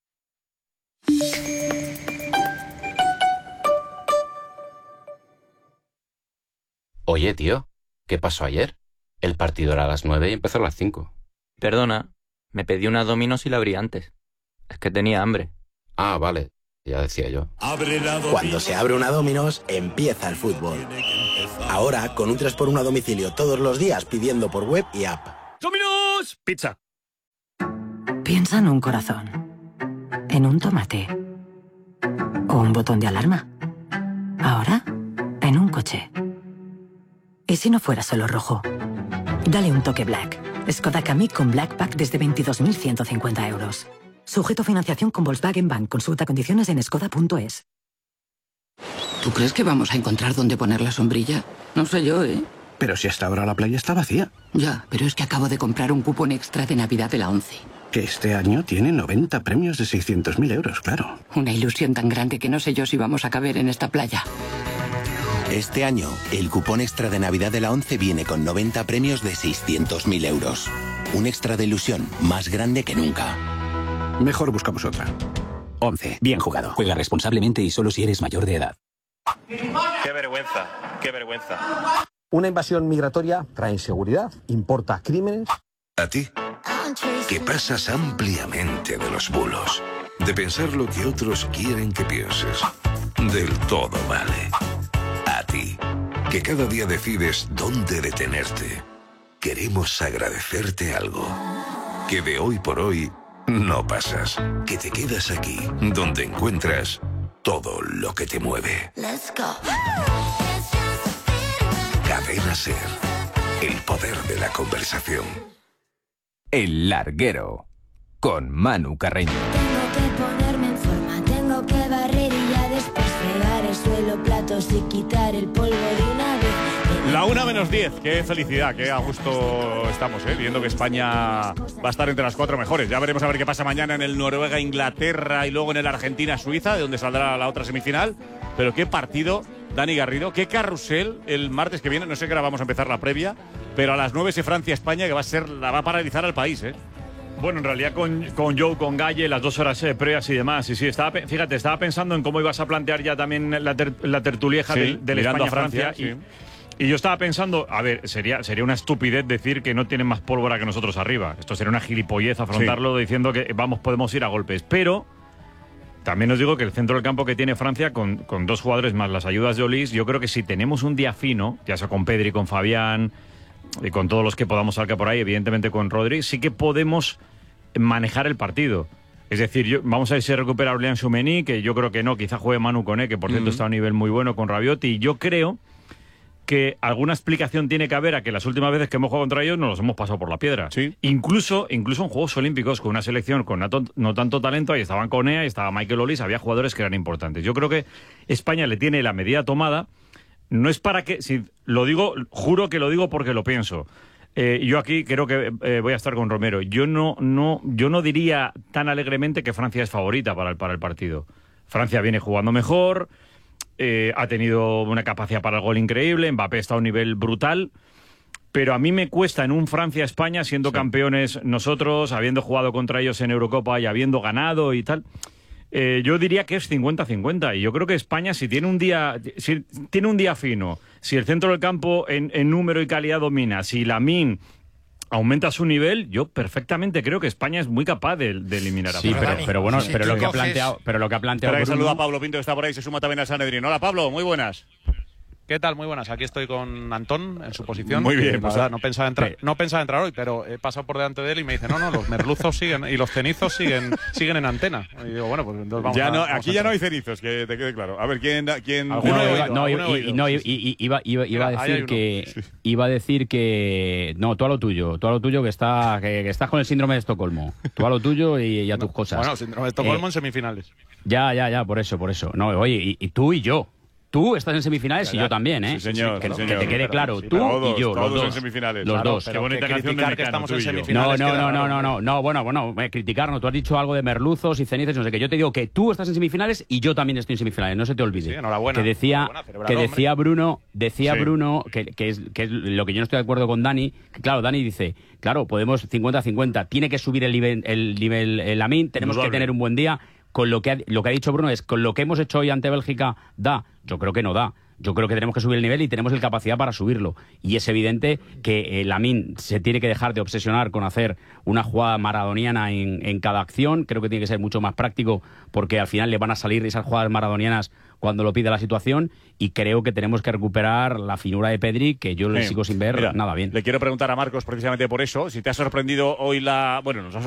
Oye, tío, ¿qué pasó ayer? El partido era a las nueve y empezó a las cinco. Perdona, me pedí una Domino's y la abrí antes. Es que tenía hambre. Ah, vale, ya decía yo. Cuando se abre una Domino's, empieza el fútbol. Ahora, con un tres por uno a domicilio todos los días pidiendo por web y app. ¡Domino's! Pizza. Piensa en un corazón, en un tomate o un botón de alarma. Ahora, en un coche. ¿Y si no fuera solo rojo? Dale un toque Black. Skoda Kamiq con Black Pack desde veintidós mil ciento cincuenta euros. Sujeto a financiación con Volkswagen Bank. Consulta condiciones en skoda punto es. ¿Tú crees que vamos a encontrar dónde poner la sombrilla? No sé yo, ¿eh? Pero si hasta ahora la playa está vacía. Ya, pero es que acabo de comprar un cupón extra de Navidad de la ONCE. Que este año tiene noventa premios de seiscientos mil euros, claro. Una ilusión tan grande que no sé yo si vamos a caber en esta playa. Este año, el cupón extra de Navidad de la ONCE viene con noventa premios de seiscientos mil euros. Un extra de ilusión más grande que nunca. Mejor buscamos otra. ONCE. Bien jugado. Juega responsablemente y solo si eres mayor de edad. Qué vergüenza, qué vergüenza. Una invasión migratoria trae inseguridad, importa crímenes. A ti, que pasas ampliamente de los bulos, de pensar lo que otros quieren que pienses. Del todo vale. A ti, que cada día decides dónde detenerte. Queremos agradecerte algo. Que de hoy por hoy no pasas. Que te quedas aquí, donde encuentras todo lo que te mueve. Let's go. Cadena Ser. El poder de la conversación. El Larguero. Con Manu Carreño. Tengo que ponerme en forma, tengo que barrer y ya después fregar el suelo, platos y quitar el polvo de una vez. La una menos diez, qué felicidad, qué a gusto estamos, ¿eh? Viendo que España va a estar entre las cuatro mejores. Ya veremos a ver qué pasa mañana en el Noruega-Inglaterra y luego en el Argentina-Suiza, de donde saldrá la otra semifinal. Pero qué partido, Dani Garrido, qué carrusel el martes que viene. No sé qué hora vamos a empezar la previa, pero a las nueve ese Francia-España, que va a ser, la va a paralizar al país, ¿eh? Bueno, en realidad con, con Joe, con Galle, las dos horas eh, previas y demás. Y sí, estaba, fíjate, estaba pensando en cómo ibas a plantear ya también la, ter, la tertulieja sí, del, del España-Francia. Sí. Y, y yo estaba pensando, a ver, sería, sería una estupidez decir que no tienen más pólvora que nosotros arriba. Esto sería una gilipollez afrontarlo sí. diciendo que, vamos, podemos ir a golpes. Pero también os digo que el centro del campo que tiene Francia, con, con dos jugadores más las ayudas de Olís, yo creo que si tenemos un día fino, ya sea con Pedri, con Fabián y con todos los que podamos sacar por ahí, evidentemente con Rodri, sí que podemos manejar el partido. Es decir, yo, vamos a ver si recupera Aurélien Tchouaméni, que yo creo que no, quizá juegue Manu Koné, que por cierto uh-huh. está a un nivel muy bueno con Rabiot, y yo creo que alguna explicación tiene que haber a que las últimas veces que hemos jugado contra ellos nos los hemos pasado por la piedra. ¿Sí? Incluso, incluso en Juegos Olímpicos, con una selección con no, no tanto talento, ahí estaban Koné, ahí estaba Michael Olís, había jugadores que eran importantes. Yo creo que España le tiene la medida tomada. No es para que, si lo digo, juro que lo digo porque lo pienso. Eh, yo aquí creo que eh, voy a estar con Romero. Yo no, no, yo no diría tan alegremente que Francia es favorita para el, para el partido. Francia viene jugando mejor, eh, ha tenido una capacidad para el gol increíble, Mbappé está a un nivel brutal. pero a mí me cuesta en un Francia-España, siendo sí. campeones nosotros, habiendo jugado contra ellos en Eurocopa y habiendo ganado y tal, eh, yo diría que es cincuenta cincuenta. Y yo creo que España, si tiene un día, si tiene un día fino, si el centro del campo en, en número y calidad domina, si Lamine aumenta su nivel, yo perfectamente creo que España es muy capaz de, de eliminar a sí, Francia. pero, pero bueno, sí, pero, lo que ha planteado, pero lo que ha planteado Bruno... Bruno... Saluda a Pablo Pinto, que está por ahí, se suma también a Sanedrín. Hola, Pablo, muy buenas. ¿Qué tal? Muy buenas. Aquí estoy con Antón en su posición. Muy bien. Pues, no, pensaba entrar, no pensaba entrar hoy, pero he pasado por delante de él y me dice, no, no, los merluzos siguen y los cenizos siguen siguen en antena. Y digo, bueno, pues entonces vamos ya a... no, vamos aquí a ya no hay cenizos, que te quede claro. A ver, ¿quién...? quién no, iba, no, y, y, no y, y, iba, iba, iba a decir que... Sí. Iba a decir que... No, tú a lo tuyo. Tú a lo tuyo que, está, que, que estás con el síndrome de Estocolmo. Tú a lo tuyo y, y a tus cosas. Bueno, síndrome de Estocolmo eh, en semifinales. Ya, ya, ya, por eso, por eso. No, oye, y, y tú y yo. Tú estás en semifinales ya, ya. y yo también, ¿eh? Sí, señor. Que, sí, que señor. te quede claro, sí, tú todos, y yo, todos los dos. en semifinales. Los claro, dos. Pero qué bonita canción de que estamos en semifinales. No, no, no, no, no, no, no, bueno, bueno, eh, criticarnos. Tú has dicho algo de merluzos y cenizas, no sé qué. Yo te digo que tú estás en semifinales y yo también estoy en semifinales, no se te olvide. Sí, enhorabuena. Que decía, enhorabuena, que decía Bruno, decía sí. Bruno, que, que, es, que es lo que yo no estoy de acuerdo con Dani, que claro, Dani dice, claro, podemos cincuenta cincuenta, tiene que subir el nivel, el nivel el Lamine, tenemos que tener un buen día. Con lo que, ha, lo que ha dicho Bruno es, con lo que hemos hecho hoy ante Bélgica, ¿da? Yo creo que no da. Yo creo que tenemos que subir el nivel y tenemos la capacidad para subirlo. Y es evidente que eh, Lamine se tiene que dejar de obsesionar con hacer una jugada maradoniana en, en cada acción. Creo que tiene que ser mucho más práctico porque al final le van a salir esas jugadas maradonianas cuando lo pide la situación, y creo que tenemos que recuperar la finura de Pedri, que yo le sí. sigo sin ver Mira, nada bien. Le quiero preguntar a Marcos precisamente por eso, si te ha sorprendido hoy la... Bueno, nos ha